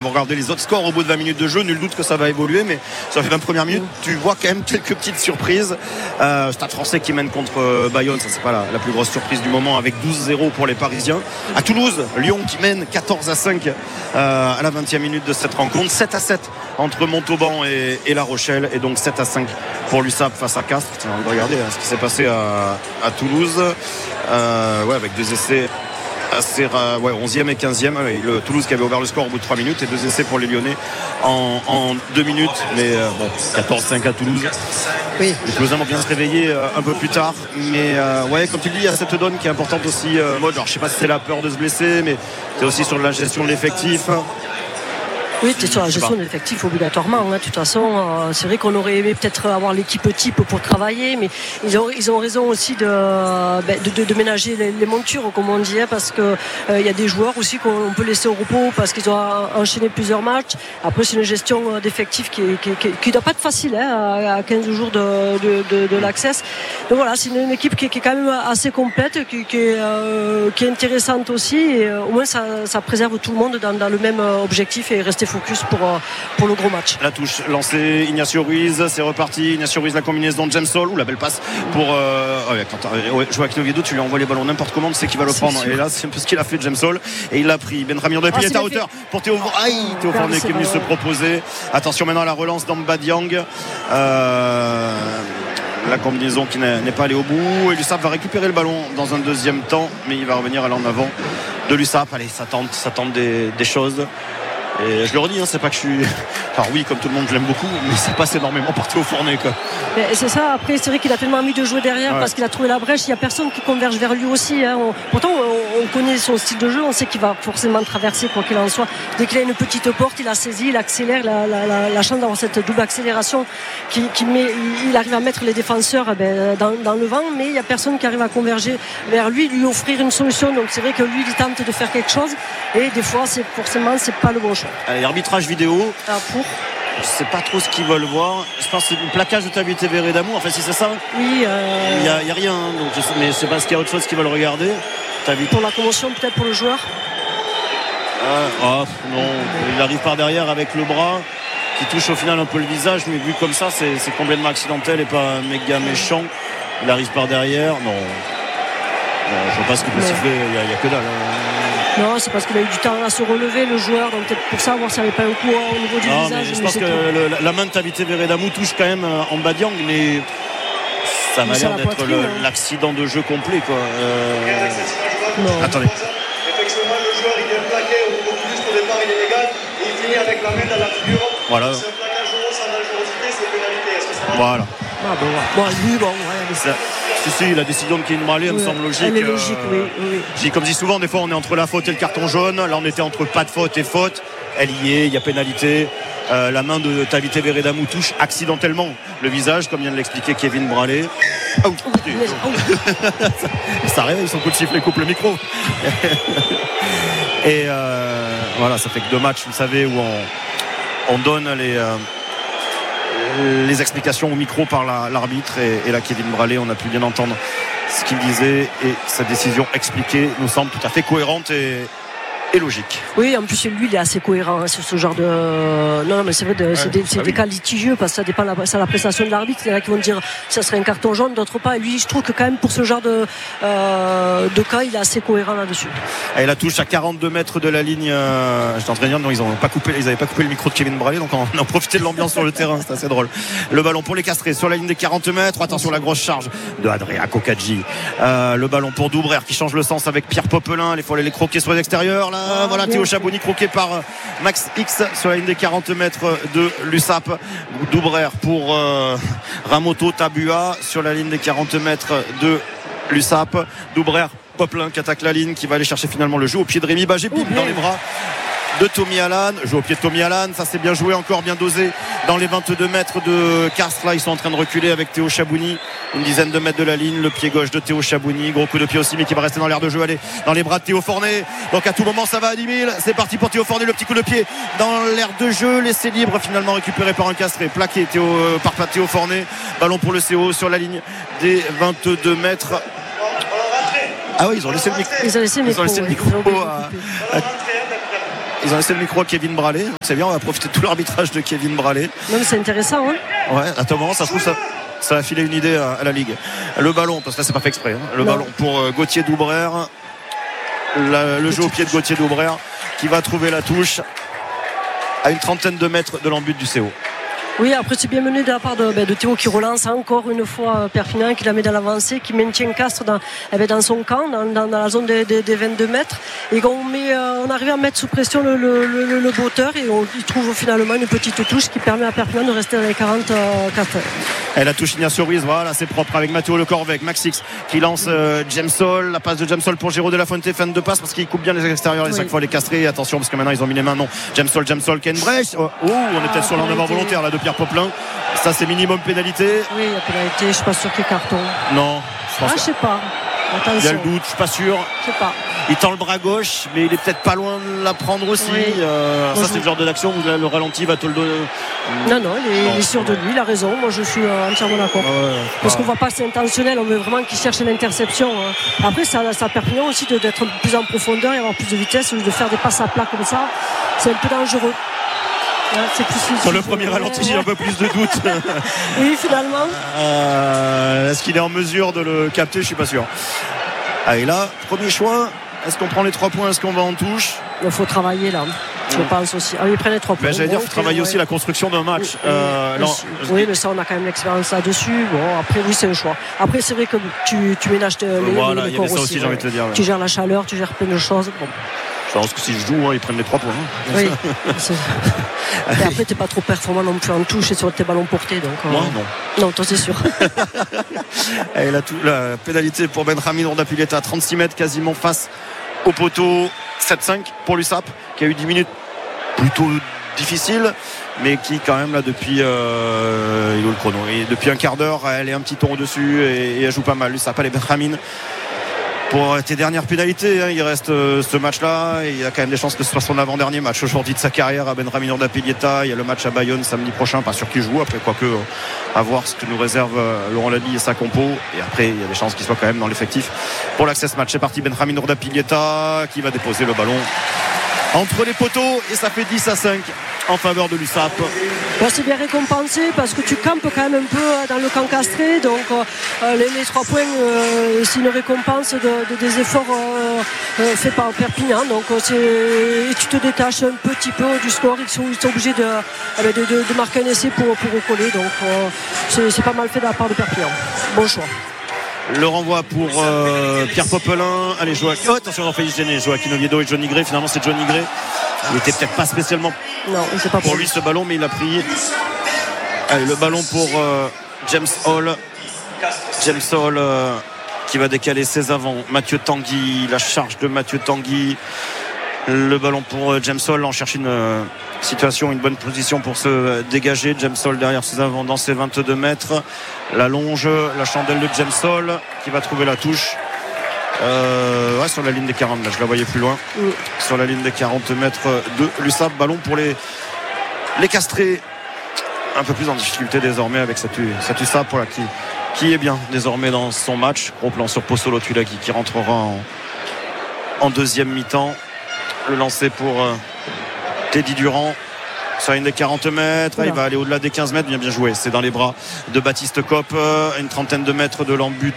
vous regardez les autres scores au bout de 20 minutes de jeu, nul doute que ça va évoluer, mais sur les 20 premières minutes, tu vois quand même quelques petites surprises. Stade Français qui mène contre Bayonne, ça c'est pas la plus grosse surprise du moment, avec 12-0 pour les Parisiens. À Toulouse, Lyon qui mène 14-5 à la 20e minute de cette rencontre, 7-7 entre Montauban et La Rochelle, et donc 7-5 pour l'USAP face à Castres. Tiens, on va regarder ce qui s'est passé à Toulouse, avec des essais assez 11e et 15e, le Toulouse qui avait ouvert le score au bout de 3 minutes, et 2 essais pour les Lyonnais en 2 minutes, mais 14-5 à Toulouse. Oui. Les Toulousains vont bien se réveiller un peu plus tard, mais comme tu le dis, il y a cette donne qui est importante aussi, mode, alors je sais pas si c'est la peur de se blesser, mais c'est aussi sur la gestion de l'effectif. Oui, c'est sur la gestion de l'effectif obligatoirement. De toute façon, c'est vrai qu'on aurait aimé peut-être avoir l'équipe type pour travailler, mais ils ont raison aussi de ménager les montures, comme on dit, parce que il y a des joueurs aussi qu'on peut laisser au repos parce qu'ils ont enchaîné plusieurs matchs. Après, c'est une gestion d'effectif qui doit pas être facile à 15 jours de l'Access. Donc voilà, c'est une équipe qui est quand même assez complète, qui est intéressante aussi, et au moins ça préserve tout le monde dans le même objectif et rester focus pour le gros match. La touche lancée, Ignacio Ruiz, c'est reparti. Ignacio Ruiz, la combinaison de James Hall, ou la belle passe pour Joaquin Oviedo. Tu lui envoies les ballons n'importe comment, tu sais qu'il va le prendre, et là c'est un peu ce qu'il a fait James Hall, et il l'a pris. Ben Ramiro de est à hauteur pour Théo Fornet qui est venu se proposer. Attention maintenant à la relance d'Amba Diang, la combinaison qui n'est pas allée au bout, et l'USAP va récupérer le ballon dans un deuxième temps, mais il va revenir à l'en avant de l'USAP. Allez, ça tente des choses. Et je le redis, c'est pas que je suis. Enfin, oui, comme tout le monde, je l'aime beaucoup, mais ça passe énormément par Théo Fornet, quoi. C'est ça. Après, c'est vrai qu'il a tellement envie de jouer derrière, parce qu'il a trouvé la brèche. Il n'y a personne qui converge vers lui aussi. Pourtant, on connaît son style de jeu. On sait qu'il va forcément traverser, quoi qu'il en soit. Dès qu'il a une petite porte, il a saisi, il accélère. La chance d'avoir cette double accélération il arrive à mettre les défenseurs dans le vent, mais il n'y a personne qui arrive à converger vers lui offrir une solution. Donc c'est vrai que lui, il tente de faire quelque chose, et des fois, c'est pas le bon choix. Allez, arbitrage vidéo. Je sais pas trop ce qu'ils veulent voir. Je pense que c'est le plaquage de Tavite Veredamou. Enfin, si c'est ça. Oui. Il y a rien. Donc mais je sais pas ce qu'il y a autre chose qu'ils veulent regarder. Pour la commotion, peut-être pour le joueur. Non. Il arrive par derrière avec le bras qui touche au final un peu le visage, mais vu comme ça, c'est complètement accidentel et pas méga méchant. Il arrive par derrière. Non, je vois pas ce qu'il peut siffler. Il y a que dalle. Non, c'est parce qu'il a eu du temps à se relever, le joueur, donc peut-être pour ça, voir s'il n'y avait pas un coup au niveau du visage. Je pense que la main de Tavite Veredamou touche quand même en bas Diang, mais ça m'a l'air d'être l'accident de jeu complet, quoi. Non. Attendez. Effectivement, le joueur, il est plaqué au niveau du muscle, au départ, il est légal, et il finit avec la main dans la figure. Voilà. C'est un plaquage au sans dangerosité, c'est pénalité. Est-ce que ça va? Voilà. Ouais. Si, la décision de Kevin Braley me semble logique. Elle est logique, oui. Comme je dis souvent, des fois on est entre la faute et le carton jaune. Là on était entre pas de faute et faute. Elle y est, il y a pénalité. La main de Tavite Veredamou touche accidentellement le visage, comme vient de l'expliquer Kevin Braley. Ça réveille, son coup de sifflet coupe le micro. Et voilà, ça fait que 2 matchs, vous savez, où on donne les explications au micro par l'arbitre, et là Kevin Braley, on a pu bien entendre ce qu'il disait, et sa décision expliquée nous semble tout à fait cohérente et logique. Oui, en plus lui il est assez cohérent sur ce genre de. Non, mais c'est vrai, c'est des cas litigieux, parce que ça dépend de la prestation de l'arbitre. Il y en a qui vont dire ça serait un carton jaune, d'autres pas. Et lui, je trouve que quand même pour ce genre de cas, il est assez cohérent là-dessus. Et la touche à 42 mètres de la ligne. J'étais en train de dire non, ils n'avaient pas coupé le micro de Kevin Braley, donc on a profité de l'ambiance sur le terrain. C'est assez drôle. Le ballon pour les Castrés sur la ligne des 40 mètres. Attention, la grosse charge de Adria Kokadji. Le ballon pour Doubrer qui change le sens avec Pierre Popelin. Il faut aller les croquer sur les extérieurs. Voilà, Théo Chaboni croqué par Max X sur la ligne des 40 mètres de l'USAP. Doubrer pour Ramoto Tabua sur la ligne des 40 mètres de l'USAP. Doubrer, Popelin qui attaque la ligne, qui va aller chercher finalement le jeu au pied de Rémi Bagé, dans les bras de Tommy Allan. Jeu au pied de Tommy Allan, ça c'est bien joué, encore bien dosé dans les 22 mètres de Castres. Là ils sont en train de reculer avec Théo Chabouni, une dizaine de mètres de la ligne. Le pied gauche de Théo Chabouni, gros coup de pied aussi, mais qui va rester dans l'air de jeu. Allez, dans les bras de Théo Fornet, donc à tout moment ça va à 10 000. C'est parti pour Théo Fornet, le petit coup de pied dans l'air de jeu, laissé libre, finalement récupéré par un Castré, plaqué par Théo Fornet. Ballon pour le CO sur la ligne des 22 mètres. Ah oui, ils ont laissé le micro. Ils ont laissé le micro Ils ont laissé le micro à Kevin Braley. C'est bien, on va profiter de tout l'arbitrage de Kevin Braley. Non, mais c'est intéressant. Ouais, à tout moment, ça se trouve, ça a filé une idée à la Ligue. Le ballon, parce que là, c'est pas fait exprès. Le ballon pour Gauthier Doubrère. Le jeu au pied de Gauthier Doubrère qui va trouver la touche à une trentaine de mètres de l'embut du CO. Oui, après c'est bien mené de la part de Théo qui relance encore une fois Perpignan, qui la met dans l'avancée, qui maintient Castres dans son camp, dans la zone des 22 mètres. Et on arrive à mettre sous pression le botteur et il trouve finalement une petite touche qui permet à Perpignan de rester dans les 44. Et la touche Ignacio Ruiz, voilà, c'est propre avec Matteo Le Corvec, Maxix qui lance Jamesol, la passe de Jamesol pour Géraud de la Fuente, fin de passe parce qu'il coupe bien les extérieurs et chaque fois les castrés. Attention parce que maintenant ils ont mis les mains, non. Jamesol qui a une brèche. On est peut-être sur l'en avant volontaire là de Pierre Poplin. Ça c'est minimum pénalité. Oui, il y a pénalité, je suis pas sûr qu'il y ait carton. Non, je sais pas. Attention. Il y a le doute, je suis pas sûr. Je sais pas. Il tend le bras gauche, mais il est peut-être pas loin de la prendre aussi. Oui. Ça, c'est le genre d'action où le ralenti va te le donner. Non, il est sûr de lui, il a raison. Moi, je suis entièrement d'accord. Parce qu'on voit pas que c'est intentionnel, on veut vraiment qu'il cherche l'interception. Après, ça Perpignan aussi d'être plus en profondeur et avoir plus de vitesse, de faire des passes à plat comme ça. C'est un peu dangereux. C'est plus sur le premier ralenti, j'ai un peu plus de doute. Oui, finalement. Est-ce qu'il est en mesure de le capter? Je suis pas sûr. Et là, premier choix. Est-ce qu'on prend les 3 points? Est-ce qu'on va en touche? Il faut travailler là. Je pense aussi. Il prend les 3 points. J'allais dire, il faut travailler aussi la construction d'un match. Oui, mais ça, on a quand même l'expérience là-dessus. Bon, après, oui, c'est un choix. Après, c'est vrai que tu ménages voilà, il y avait ça aussi, j'ai envie de te dire. Tu gères la chaleur, tu gères plein de choses. Bon. Je pense que si je joue, ils prennent les 3 points. Oui. Et après, t'es pas trop performant non plus en touche et sur tes ballons portés. Donc, moi, non. Non, toi, c'est sûr. Et la pénalité pour Benjamin Urdapilleta à 36 mètres, quasiment face au poteau. 7-5 pour l'USAP, qui a eu 10 minutes plutôt difficiles, mais qui, quand même, là, depuis. Il est où le chrono? Et depuis un quart d'heure, elle est un petit ton au-dessus et elle joue pas mal. l'USAP, elle est Benjamin. Pour tes dernières pénalités, il reste ce match-là. Et il y a quand même des chances que ce soit son avant-dernier match aujourd'hui de sa carrière à Benjamin Urdapilleta. Il y a le match à Bayonne samedi prochain, pas sûr qu'il joue. Après, quoique, à voir ce que nous réserve Laurent Labille et sa compo. Et après, il y a des chances qu'il soit quand même dans l'effectif pour l'access match. C'est parti, Benjamin Urdapilleta qui va déposer le ballon entre les poteaux et ça fait 10-5 en faveur de l'USAP. C'est bien récompensé parce que tu campes quand même un peu dans le camp castré, donc les 3 points c'est une récompense des efforts faits par Perpignan, donc et tu te détaches un petit peu du score. Ils sont obligés de marquer un essai pour recoller, donc c'est pas mal fait de la part de Perpignan. Bon choix. Le renvoi pour Pierre Popelin. Allez, attention, on a failli se gêner. Joaquin Oviedo et Johnny Gray. Finalement, c'est Johnny Gray. Il était peut-être pas spécialement pour lui ce ballon, mais il a pris. Allez, le ballon pour James Hall. James Hall qui va décaler ses avants. Mathieu Tanguy, la charge de Mathieu Tanguy. Le ballon pour James Hall. On cherche une situation, une bonne position pour se dégager. James Hall derrière ses avants dans ses 22 mètres. La longe, la chandelle de James Hall qui va trouver la touche. Sur la ligne des 40 mètres, je la voyais plus loin. Sur la ligne des 40 mètres de l'USAP. Ballon pour les castrés. Un peu plus en difficulté désormais avec cette USAP qui est bien désormais dans son match. Gros plan sur Pozzolo Tulagi qui rentrera en deuxième mi-temps. Le lancer pour Teddy Durand sur une des 40 mètres. Voilà. Il va aller au-delà des 15 mètres. Bien joué. C'est dans les bras de Baptiste Kopp. Une trentaine de mètres de l'embut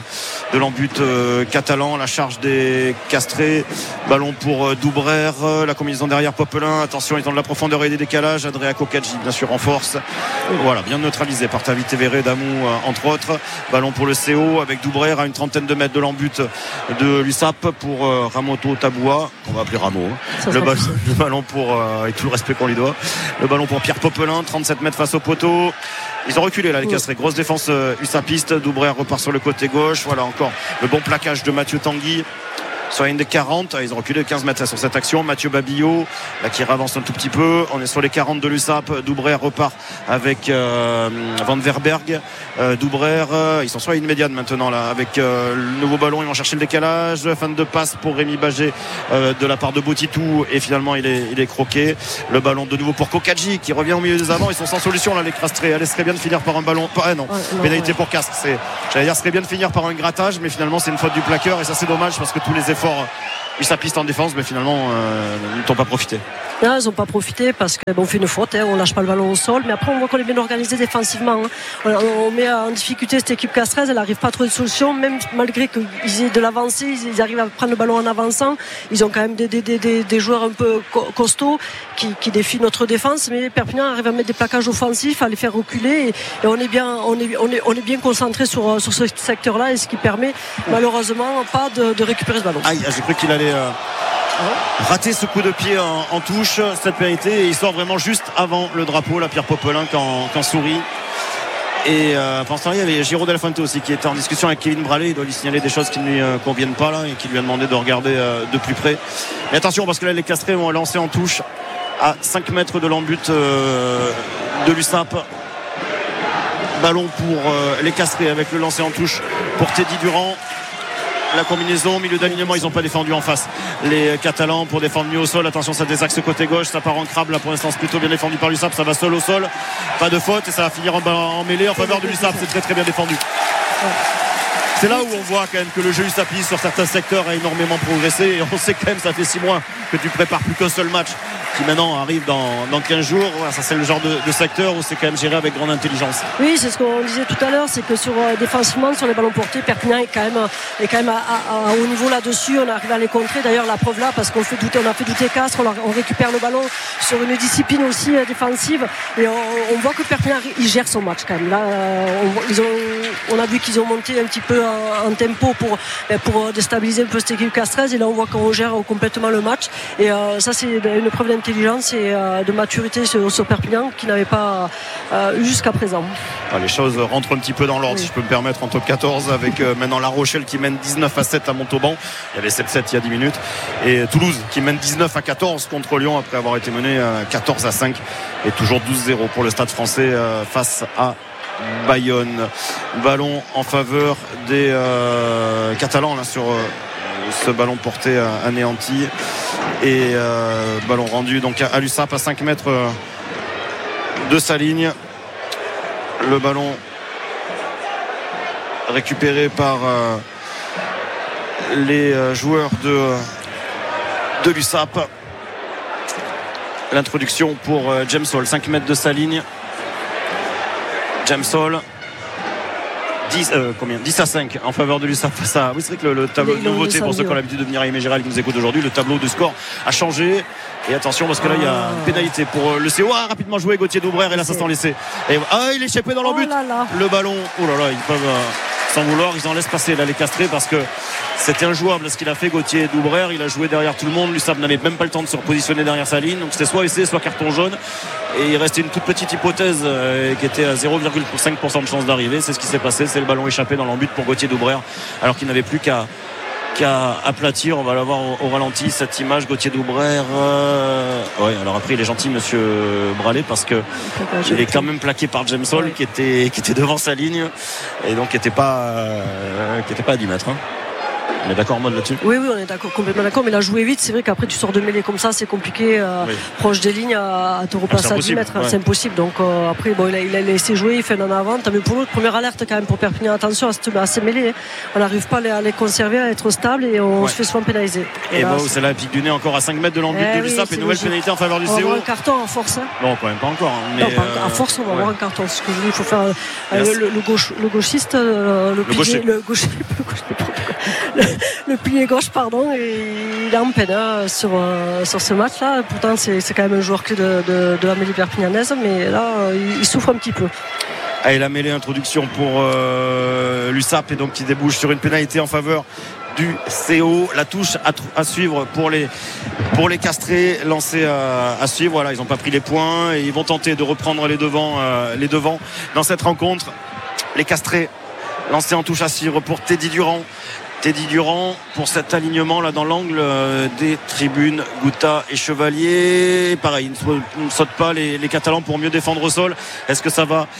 catalan. La charge des castrés. Ballon pour Doubrère. La combinaison derrière Popelin. Attention, ils ont de la profondeur et des décalages. Andrea Kokadji, bien sûr, en force. Voilà, bien neutralisé par Tavi Tévéré, Damou, entre autres. Ballon pour le CO avec Doubrère à une trentaine de mètres de l'embut de l'USAP pour Ramoto Taboua. On va appeler Ramo. Le ballon pour, avec tout le respect qu'on lui doit. Le ballon pour Pierre Popelin, 37 mètres face au poteau. Ils ont reculé là, les castrés. Grosse défense USAPiste. Doubrère repart sur le côté gauche. Voilà encore le bon plaquage de Mathieu Tanguy sur la ligne des 40. Ils ont reculé de 15 mètres sur cette action. Mathieu Babillot là, qui avance un tout petit peu. On est sur les 40 de l'USAP. Doubrère repart avec Van Verberg. Doubrère, ils sont sur la ligne médiane maintenant là, avec le nouveau ballon. Ils vont chercher le décalage. Fin de passe pour Rémi Bagé de la part de Boutitou et finalement il est croqué. Le ballon de nouveau pour Kokadji qui revient au milieu des avants. Ils sont sans solution là, les castrés. Elle serait bien de finir par un ballon. Pénalité pour Castres. J'allais dire, serait bien de finir par un grattage, mais finalement c'est une faute du plaqueur et ça c'est dommage parce que tous les efforts Usapiste en défense, mais finalement ils n'ont pas profité. Là, ils n'ont pas profité parce qu'on fait une faute, on lâche pas le ballon au sol, mais après on voit qu'on est bien organisé défensivement. On met en difficulté cette équipe casteraise, elle n'arrive pas à trouver de solution, même malgré qu'ils aient de l'avancée, ils arrivent à prendre le ballon en avançant. Ils ont quand même des joueurs un peu costauds qui défient notre défense, mais Perpignan arrive à mettre des plaquages offensifs, à les faire reculer, et on est bien concentré sur ce secteur-là, et ce qui permet malheureusement pas de récupérer ce ballon. Aïe, j'ai cru qu'il allait rater ce coup de pied en touche, cette pénalité, et il sort vraiment juste avant le drapeau, la Pierre Popelin quand sourit. Et pendant ce temps-là, il y avait Giro Del Fuente aussi qui était en discussion avec Kevin Braley. Il doit lui signaler des choses qui ne lui conviennent pas là, et qui lui a demandé de regarder de plus près. Mais attention, parce que là les Castrés vont lancer en touche à 5 mètres de l'embut de l'USAP. Ballon pour les Castrés avec le lancer en touche pour Teddy Durand. La combinaison, milieu d'alignement, ils n'ont pas défendu en face. Les Catalans pour défendre mieux au sol. Attention, ça désaxe côté gauche, ça part en crabe. Là pour l'instant, c'est plutôt bien défendu par l'USAP. Ça va seul au sol, pas de faute, et ça va finir en mêlée en faveur de l'USAP. C'est très très bien défendu. C'est là où on voit quand même que le jeu USAPiste sur certains secteurs a énormément progressé, et on sait quand même, ça fait 6 mois que tu prépares plus qu'un seul match qui maintenant arrive dans 15 jours. Voilà, ça c'est le genre de secteur où c'est quand même géré avec grande intelligence. Oui, c'est ce qu'on disait tout à l'heure, c'est que défensivement sur les ballons portés, Perpignan est quand même à haut niveau là-dessus. On arrive à les contrer. D'ailleurs, la preuve là, parce qu'on a fait douter Castres, on récupère le ballon sur une discipline aussi défensive, et on voit que Perpignan il gère son match quand même. Là, on a vu qu'ils ont monté un petit peu en tempo pour déstabiliser un peu cette équipe castraise, et là on voit qu'on gère complètement le match, et ça c'est une preuve d'intelligence et de maturité sur Perpignan qui n'avait pas eu jusqu'à présent. Les choses rentrent un petit peu dans l'ordre, si je peux me permettre, en top 14, avec maintenant La Rochelle qui mène 19-7 à Montauban. Il y avait 7-7 il y a 10 minutes, et Toulouse qui mène 19-14 contre Lyon après avoir été mené 14-5, et toujours 12-0 pour le Stade Français face à Bayonne. Ballon en faveur des Catalans là, sur ce ballon porté anéanti, et ballon rendu donc à l'USAP à 5 mètres de sa ligne. Le ballon récupéré par les joueurs de l'USAP. L'introduction pour James Hall, 5 mètres de sa ligne. James Hall, 10 à 5 en faveur de l'USAP face à... Oui, c'est vrai que le tableau de nouveauté, pour ceux qui ont l'habitude de venir à Aimé Gérald qui nous écoutent aujourd'hui, le tableau de score a changé. Et attention, parce que là il y a une pénalité pour le CO. Rapidement joué Gauthier Doubrer, et là ça s'en laissé. Et il est échappé dans l'embut. Le ballon, oh là là, ils peuvent sans vouloir, ils en laissent passer là les Castrés, parce que c'était injouable ce qu'il a fait Gauthier Doubrer. Il a joué derrière tout le monde, l'USAP n'avait même pas le temps de se repositionner derrière sa ligne, donc c'était soit essai, soit carton jaune, et il restait une toute petite hypothèse qui était à 0,5% de chance d'arriver. C'est ce qui s'est passé, c'est le ballon échappé dans l'embut pour Gauthier Doubrer, alors qu'il n'avait plus qu'à aplatir. On va l'avoir au ralenti, cette image. Gauthier Doubrer, alors après il est gentil monsieur Braley, parce que il est quand même plaqué par James Hall, qui était devant sa ligne, et donc qui était pas à 10 mètres. On est d'accord, mode là-dessus? Oui, on est d'accord, complètement d'accord. Mais il a joué vite. C'est vrai qu'après, tu sors de mêlée comme ça, c'est compliqué. Proche des lignes, à te repasser à 10 mètres, c'est impossible. Donc après, il a laissé jouer, il fait un avant. Tant mieux pour l'autre. Première alerte quand même pour Perpignan. Attention à ces mêlées. On n'arrive pas à les conserver, à être stable, et on se fait souvent pénaliser. Et là, c'est la pique du nez encore à 5 mètres de l'embut de l'USAP, et nouvelle pénalité en faveur du CO. On va avoir un carton à force. Non, quand même pas encore. Mais non, à force, on va avoir un carton. Ce que je dis, il faut faire le gauchiste, le pilier gauche, pardon, et il est en peine sur ce match-là. Pourtant, c'est quand même un joueur clé de la mêlée perpignanaise, mais là, il souffre un petit peu. Et la mêlée introduction pour l'USAP, et donc qui débouche sur une pénalité en faveur du CO. La touche à suivre pour les Castrés, lancée à suivre. Voilà, ils n'ont pas pris les points, et ils vont tenter de reprendre les devants dans cette rencontre. Les Castrés, lancé en touche à suivre pour Teddy Durand pour cet alignement là dans l'angle des tribunes. Gouta et Chevalier, pareil, ils ne sautent pas les Catalans pour mieux défendre au sol. Est-ce que ça va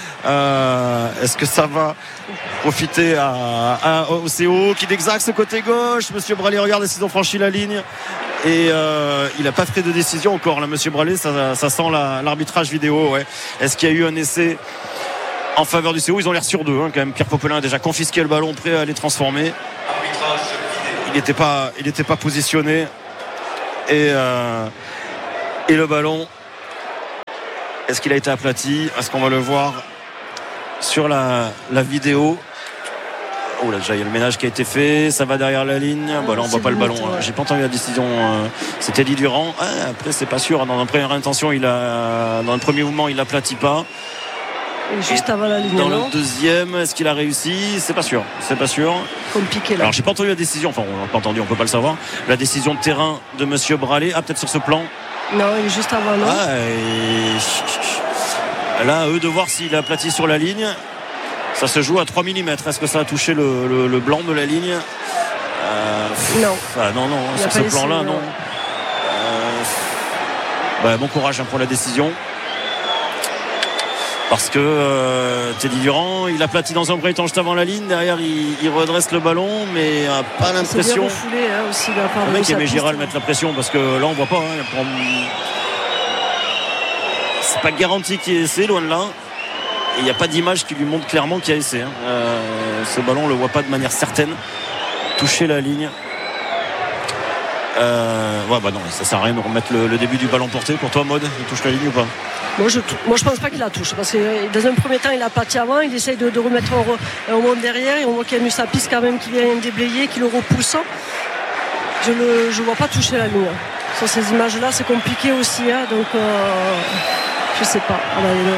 profiter au CO qui d'exaxe côté gauche? Monsieur Braley, regarde s'ils ont franchi la ligne, et il n'a pas fait de décision encore là, monsieur Braley. Ça sent l'arbitrage vidéo. Est-ce qu'il y a eu un essai en faveur du CO? Ils ont l'air sur deux quand même. Pierre Popelin a déjà confisqué le ballon, prêt à les transformer. n'était pas positionné. Et le ballon, est-ce qu'il a été aplati? Est-ce qu'on va le voir sur la vidéo? Oh là, déjà il y a le ménage qui a été fait, ça va derrière la ligne. Bon, là on voit pas le ballon, hein. J'ai pas entendu la décision. C'était Eddie Durand. Après c'est pas sûr, dans la première intention dans le premier mouvement il l'aplatit pas. Et juste avant la ligne. Dans le deuxième, est-ce qu'il a réussi? C'est pas sûr. Compliqué là. Alors j'ai pas entendu la décision, enfin on n'a pas entendu, on peut pas le savoir. La décision de terrain de Monsieur Bralé. Peut-être sur ce plan. Non, il est juste avant, non. Là, eux de voir s'il a aplati sur la ligne. Ça se joue à 3 mm. Est-ce que ça a touché le blanc de la ligne? Non. Non, sur ce plan-là, non. Bon courage pour la décision. Parce que Teddy Durand, il aplatit dans un premier temps juste avant la ligne. Derrière, il redresse le ballon, mais n'a pas l'impression. C'est bien refoulé, aussi de la part de le mec aimait Giral mettre la pression, parce que là, on voit pas. C'est pas garanti qu'il y ait essai, loin de là. Et il n'y a pas d'image qui lui montre clairement qu'il y a essai. Ce ballon, on le voit pas de manière certaine toucher la ligne. Non, ça sert à rien de remettre le début du ballon porté. Pour toi, Maud, il touche la ligne ou pas? Moi je pense pas qu'il la touche, parce que dans un premier temps il a aplati avant, il essaye de remettre un rond derrière, et on voit qu'il y a Nusapis quand même qui vient déblayer, qui le repousse. Je vois pas toucher la ligne. Sur ces images là c'est compliqué aussi, donc je sais pas.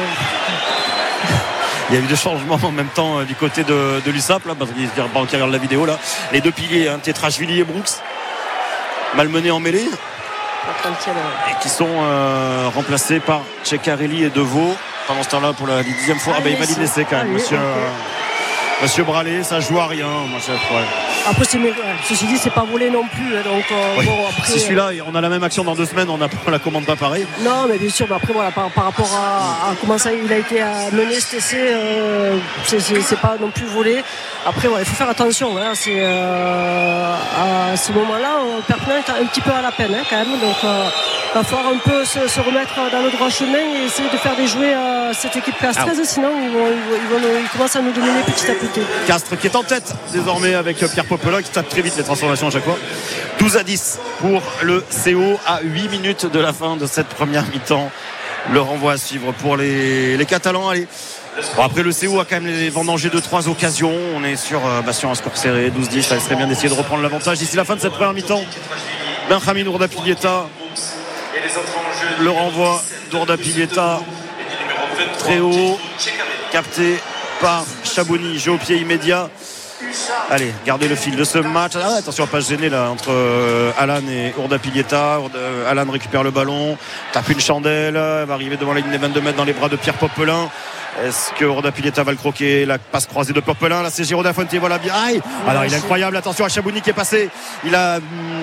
Il y a eu des changements en même temps du côté de l'USAP là, parce qu'il regarde la vidéo là. Les deux piliers, Tetrashvili et Brooks, malmenés en mêlée, et qui sont remplacés par Ceccarelli et Deveau. Pendant ce temps-là, pour la 10e fois, il valide l'essai quand même, Monsieur Bralé. Ça joue à rien, moi je crois. Après, ceci dit, c'est pas volé non plus. Donc, après, si celui-là, on a la même action dans 2 semaines, on la commande pas pareil. Non, mais bien sûr, mais après, voilà, par rapport à comment ça il a été mené cet essai, c'est pas non plus volé. Après, il faut faire attention. À ce moment-là, Perpignan est un petit peu à la peine, quand même. Donc, il va falloir un peu se remettre dans le droit chemin et essayer de faire déjouer cette équipe castraise. Sinon, ils commencent à nous dominer petit à petit. Castres qui est en tête désormais avec Pierre Popelin, qui tape très vite les transformations à chaque fois. 12-10 pour le CO à 8 minutes de la fin de cette première mi-temps. Le renvoi à suivre pour les Catalans. Allez. Après le CO a quand même les vendangés de 3 occasions. On est sur un score serré, 12-10. Ça serait bien d'essayer de reprendre l'avantage d'ici la fin de cette première mi-temps. Benjamin Ourdapilleta, le renvoi d'Ourdapilleta très haut, capté par Chaboni, jeu au pied immédiat. Allez, gardez le fil de ce match. Attention à pas se gêner là entre Alan et Ourdapilleta. Alan récupère le ballon, tape une chandelle, va arriver devant la ligne des 22 mètres dans les bras de Pierre Popelin. Est-ce que Ourdapilleta va le croquer? La passe croisée de Popelin, là c'est Giro da Fuente, voilà bien. Alors il est incroyable, attention à Chabouni qui est passé. Il a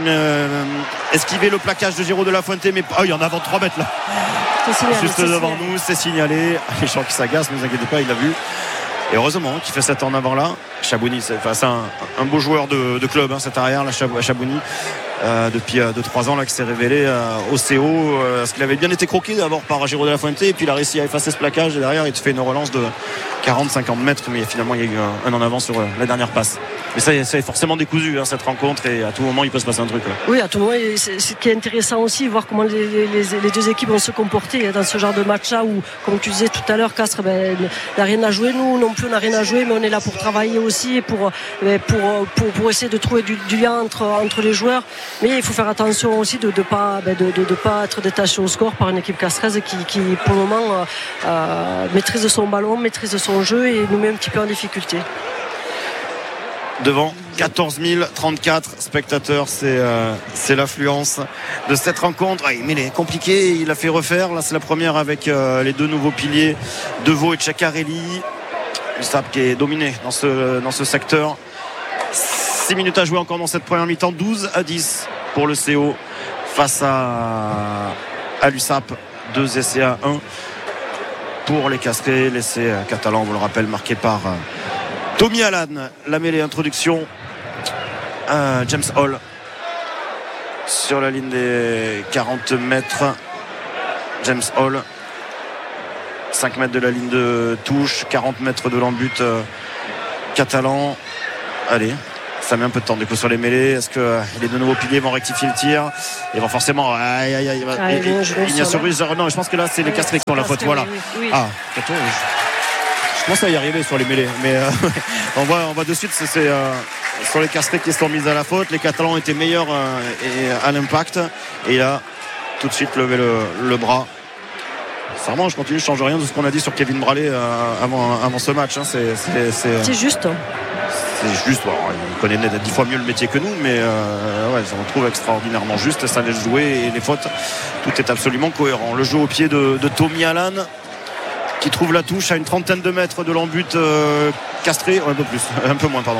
esquivé le plaquage de Giro de la Fuente, mais il y en a avant 3 mètres là. Juste devant nous, c'est signalé. Les gens qui s'agacent, ne vous inquiétez pas, il l'a vu. Et heureusement qu'il fait cet en avant là. Chabouni, c'est un beau joueur de club, cet arrière là, Chabouni, depuis 2-3 ans là, qui s'est révélé au CO, parce qu'il avait bien été croqué d'abord par Giro de la Fuente, et puis il a réussi à effacer ce plaquage, et derrière il te fait une relance de 40-50 mètres, mais finalement il y a eu un en avant sur la dernière passe. Mais ça est forcément décousu, cette rencontre, et à tout moment il peut se passer un truc là. Oui, à tout moment, c'est ce qui est intéressant aussi, voir comment les deux équipes vont se comporter dans ce genre de match là, où comme tu disais tout à l'heure, Castres n'a rien à jouer, nous non plus on n'a rien à jouer, mais on est là pour travailler aussi, et pour essayer de trouver du lien entre les joueurs. Mais il faut faire attention aussi de pas être détaché au score par une équipe castraise qui pour le moment maîtrise son ballon, maîtrise son jeu et nous met un petit peu en difficulté. Devant 14 034 spectateurs, c'est l'affluence de cette rencontre. Mais il est compliqué, il a fait refaire. Là c'est la première avec les 2 nouveaux piliers, Deveau et Ceccarelli. L'USAP qui est dominé dans ce secteur. 6 minutes à jouer encore dans cette première mi-temps, 12-10 pour le CO face à l'USAP. 2 essais à 1 pour les Castrés. L'essai catalan, on vous le rappelle, marqué par Tommy Allan. La mêlée, introduction, James Hall sur la ligne des 40 mètres. James Hall, 5 mètres de la ligne de touche, 40 mètres de l'embut catalan. Allez, Ça met un peu de temps du coup sur les mêlées. Est-ce que les deux nouveaux piliers vont rectifier le tir? Ils vont forcément. Ignacio Ruiz. Non, je pense que là c'est les Castrés qui ont la faute. Voilà. Oui. Ah, je pense à y arriver sur les mêlées. Mais on voit de suite, c'est sur les Castrés qui sont mis à la faute. Les Catalans étaient meilleurs à l'impact. Et là, tout de suite lever le bras. Sincèrement, je continue, je ne change rien de ce qu'on a dit sur Kevin Braley avant ce match. C'est juste. C'est juste, il connaît 10 fois mieux le métier que nous, mais on le trouve extraordinairement juste. Ça laisse jouer et les fautes, tout est absolument cohérent. Le jeu au pied de Tommy Allan, qui trouve la touche à une trentaine de mètres de l'embut Castré, un peu moins, pardon.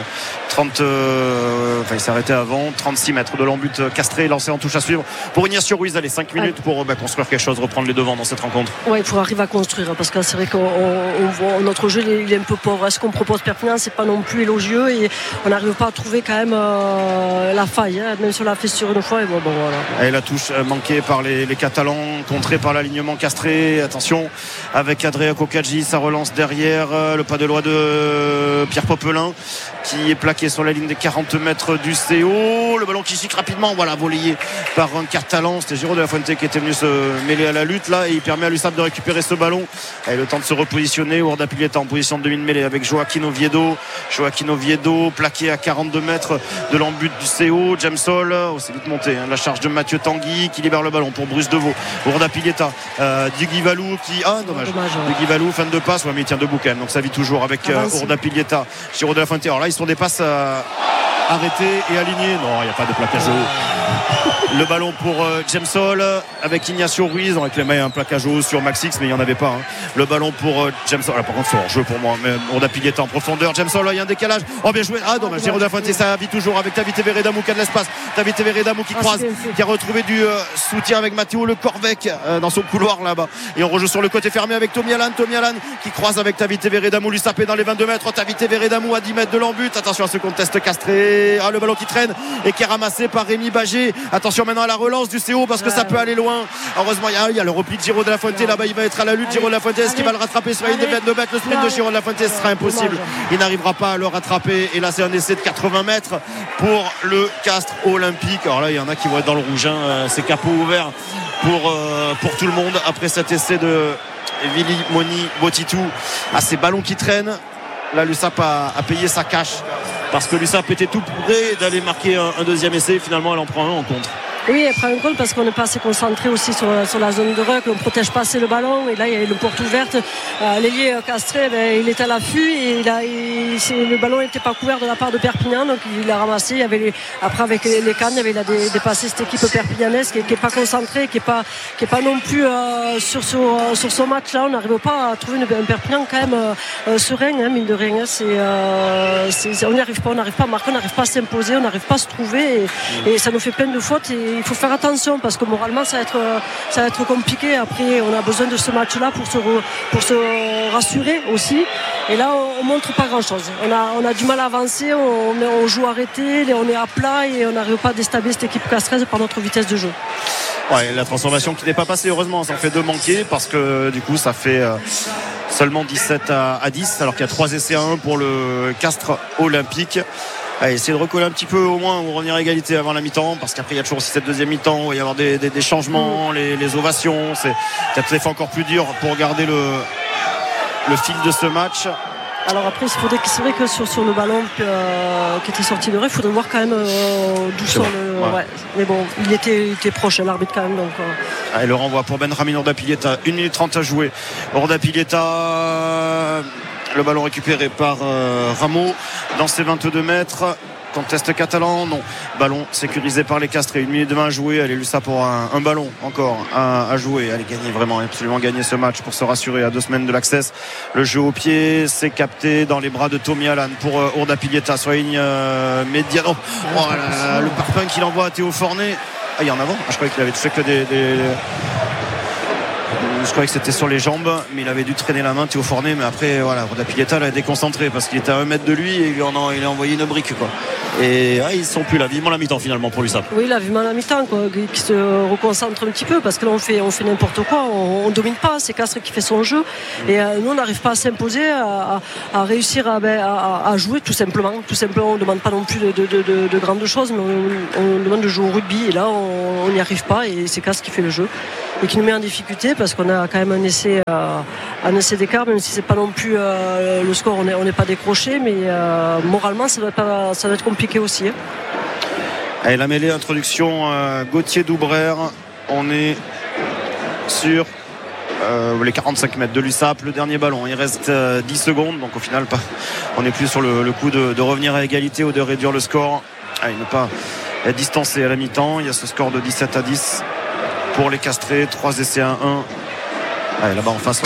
Il s'est arrêté avant, 36 mètres de l'embut Castré, lancé en touche à suivre pour Ignacio Ruiz. Allez, 5 minutes pour construire quelque chose, reprendre les devants dans cette rencontre. Oui, il faut arriver à construire, parce que c'est vrai qu'on voit notre jeu, il est un peu pauvre. Ce qu'on propose Perpignan, c'est pas non plus élogieux et on n'arrive pas à trouver quand même la faille, même si on l'a fait sur une fois. Et voilà. Et la touche manquée par les Catalans, contrée par l'alignement Castré. Attention, avec Adria Kokadji, ça relance derrière, le pas de loi de Pierre Popelin qui est plaqué sur la ligne des 40 mètres du CO. Le ballon qui chic rapidement, volayé par un Catalan. C'était Giro de la Fuente qui était venu se mêler à la lutte là, et il permet à l'USAP de récupérer ce ballon. Et le temps de se repositionner. Urda Pilieta en position de demi-mêlée avec Joaquin Oviedo plaqué à 42 mètres de l'embut du CO. Jamsol, c'est vite monté, la charge de Mathieu Tanguy qui libère le ballon pour Bruce Deveau. Urda Pilieta, Digui Valou qui dommage. Digui Valou, fin de passe, mais il tient debout quand même, donc ça vit toujours avec Urda Pilieta, Giro de la Fuente. Alors là, ils sont des passes arrêtées et alignées. Non, il n'y a pas de plaquage haut. Le ballon pour Jamsol avec Ignacio Ruiz. On réclamait un plaquage haut sur Maxix, mais il n'y en avait pas. Le ballon pour Jamsol. Par contre, c'est hors jeu pour moi. Mais on a pillé en profondeur. Jamsol, il y a un décalage. Bien joué. Dommage. Giro de la Fuente, ça vit toujours avec David Everedamou qui a de l'espace. David Everedamou qui croise, qui a retrouvé du soutien avec Matteo Le Corvec dans son couloir là-bas. Et on rejoue sur le côté fermé avec Tommy Allan qui croise avec David Everedamou. Lui sapé dans les 22 mètres. David Everedamou à 10 mètres de l'embut. Attention à ce contest Castré. Le ballon qui traîne et qui est ramassé par Rémi Bagé. Attention maintenant à la relance du CO parce que ça peut aller loin. Heureusement, il y a le repli de Giro de la Fuente. Là-bas, il va être à la lutte. Giro de la Fuente, est-ce qu'il va le rattraper sur la ligne des 22 mètres? Le sprint de Giro de la Fuente, ce sera impossible. Il n'arrivera pas à le rattraper. Et là, c'est un essai de 80 mètres pour le Castres Olympique. Alors là, il y en a qui vont être dans le rouge. C'est capot ouvert pour tout le monde après cet essai de Vili Moni Botitou. Ces ballons qui traînent. Là, l'USAP a payé sa cash parce que l'USAP était tout près d'aller marquer un deuxième essai. Finalement, elle en prend un en contre. Oui, elle prend un compte parce qu'on n'est pas assez concentré aussi sur la zone de ruck, on ne protège pas assez le ballon et là il y a une porte ouverte. L'ailier Castré, il est à l'affût et le ballon n'était pas couvert de la part de Perpignan, donc il l'a ramassé. Après avec les cannes, il a dépassé cette équipe perpignanaise qui n'est pas concentrée, qui est pas non plus sur ce match là. On n'arrive pas à trouver un Perpignan quand même serein, mine de rien. On n'y arrive pas, on n'arrive pas à marquer, on n'arrive pas à s'imposer, on n'arrive pas à se trouver et ça nous fait plein de fautes. Il faut faire attention parce que moralement ça va être compliqué. Après on a besoin de ce match là pour se rassurer aussi, et là on montre pas grand chose. On a du mal à avancer, on joue arrêté, on est à plat et on n'arrive pas à déstabiliser cette équipe castraise par notre vitesse de jeu. La transformation qui n'est pas passée, heureusement, ça en fait 2 manqués parce que du coup ça fait seulement 17 à 10 alors qu'il y a 3 essais à 1 pour le Castres Olympique. Essayer de recoller un petit peu au moins ou revenir à égalité avant la mi-temps, parce qu'après il y a toujours aussi cette deuxième mi-temps où il va y avoir des changements, les ovations, c'est peut-être des fois encore plus dur pour garder le fil de ce match. Alors après c'est vrai que sur le ballon qui était sorti de rêve, il faudrait voir quand même d'où sort mais bon, il était proche l'arbitre quand même, donc et le renvoi pour Benjamin Urda Pilieta, 1 minute 30 à jouer. Urda Pilieta, le ballon récupéré par Rameau dans ses 22 mètres. Conteste catalan, non. Ballon sécurisé par les Castrés. 1 minute 20 à jouer. Allez, Lussa pour un ballon encore à jouer. Allez, gagner vraiment, absolument gagner ce match pour se rassurer à 2 semaines de l'accès. Le jeu au pied, c'est capté dans les bras de Tommy Allan pour Urda Pilieta sur la ligne médiane. Le parpaing qu'il envoie à Théo Fornet. Il est en avant. Je croyais qu'il avait fait que des je croyais que c'était sur les jambes, mais il avait dû traîner la main Théo Fournier, mais après voilà, Roda Pilieta l'a déconcentré parce qu'il était à 1 mètre de lui et il a envoyé une brique quoi. Et ils sont plus là, vivement la mi-temps finalement pour l'USAP. Oui, là vivement la mi-temps quoi, qui se reconcentre un petit peu parce que là on fait n'importe quoi, on domine pas, c'est Castres qui fait son jeu et nous on n'arrive pas à s'imposer, à réussir à jouer tout simplement, on ne demande pas non plus de grandes choses, mais on demande de jouer au rugby et là on n'y arrive pas et c'est Castres qui fait le jeu et qui nous met en difficulté parce qu'on a quand même un essai d'écart, même si c'est pas non plus le score, on n'est pas décroché, mais moralement ça doit être compliqué aussi. Allez, la mêlée, introduction Gauthier Doubrère, on est sur les 45 mètres de l'USAP, le dernier ballon, il reste 10 secondes, donc au final on n'est plus sur le coup de revenir à égalité ou de réduire le score. Allez, ne pas être distancé à la mi-temps, il y a ce score de 17-10 pour les Castrés, 3 essais à 1. Allez, là-bas en face,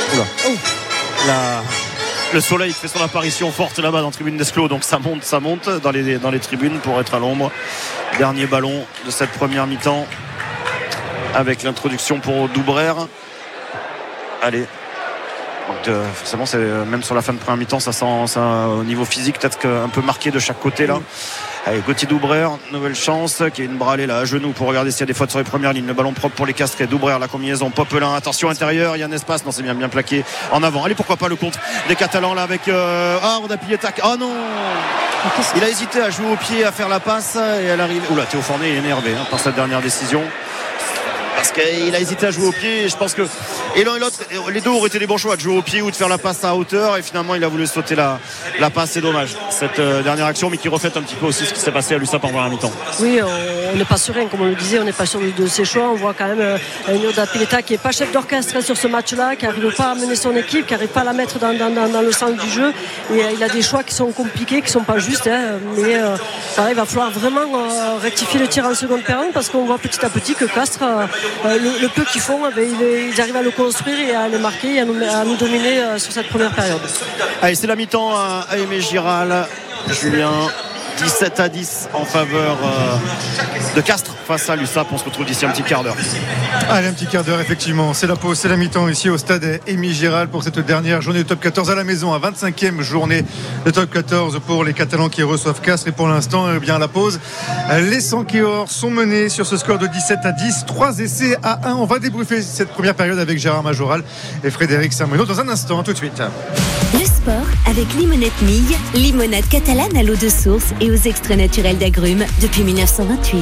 le soleil fait son apparition forte là-bas dans la tribune d'Esclos, donc ça monte dans les tribunes pour être à l'ombre. Dernier ballon de cette première mi-temps avec l'introduction pour Doubrère. Allez, donc, forcément c'est même sur la fin de première mi-temps ça sent ça, au niveau physique peut-être un peu marqué de chaque côté là. Allez, Gauthier Doubrère, nouvelle chance, qui est une bralée là à genoux pour regarder s'il y a des fautes sur les premières lignes. Le ballon propre pour les Castrés. Doubrère, la combinaison, Popelin, attention intérieur, il y a un espace, non c'est bien plaqué en avant. Allez, pourquoi pas le contre des Catalans là avec Roda Pilieta. Oh non, il a hésité à jouer au pied, à faire la passe et elle arrive. Oula, Théo Fournier est énervé par cette dernière décision. Parce qu'il a hésité à jouer au pied et je pense que et l'un et l'autre, les deux auraient été des bons choix de jouer au pied ou de faire la passe à hauteur et finalement il a voulu sauter la passe, c'est dommage cette dernière action, mais qui reflète un petit peu aussi ce qui s'est passé à l'USAP en première mi-temps. Oui, on n'est pas serein comme on le disait, on n'est pas sûr de ses choix, on voit quand même Roda Pilieta qui n'est pas chef d'orchestre sur ce match-là, qui n'arrive pas à mener son équipe, qui n'arrive pas à la mettre dans le sens du jeu et il a des choix qui sont compliqués, qui ne sont pas justes mais il va falloir vraiment rectifier le tir en seconde période parce qu'on voit petit à petit que Castres le peu qu'ils font, ils arrivent à le construire et à le marquer et à nous dominer sur cette première période. Allez, c'est la mi-temps à Aimé Giral. Julien, 17-10 en faveur de Castres face à l'USAP. On se retrouve d'ici un petit quart d'heure. Allez, un petit quart d'heure, effectivement. C'est la pause, c'est la mi-temps ici au stade Aimé Giral pour cette dernière journée de top 14 à la maison, à 25e journée de top 14 pour les Catalans qui reçoivent Castres. Et pour l'instant, eh bien, à la pause, les Sankéors sont menés sur ce score de 17-10, 3 essais à 1. On va débriefer cette première période avec Gérard Majoral et Frédéric Saint-Menot dans un instant, tout de suite. Le sport avec Limonette Mille, limonade catalane à l'eau de source et aux extraits naturels d'agrumes depuis 1928.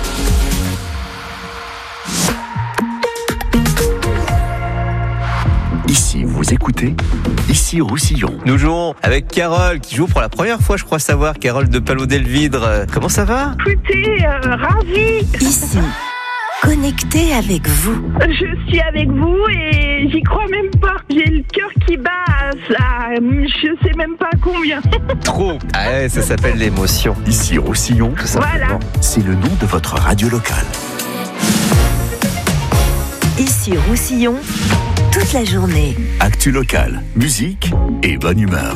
Ici, vous écoutez, ici Roussillon. Nous jouons avec Carole qui joue pour la première fois, je crois savoir. Carole de Palot-Delvidre. Comment ça va ? Écoutez, ravie. Ici, connecté avec vous. Je suis avec vous et j'y crois même pas. J'ai le cœur qui bat à je sais même pas combien. Trop. Ah ouais, ça s'appelle l'émotion. Ici Roussillon, Tout simplement. Voilà. c'est le nom de votre radio locale. Ici Roussillon, toute la journée. Actu locale, musique et bonne humeur.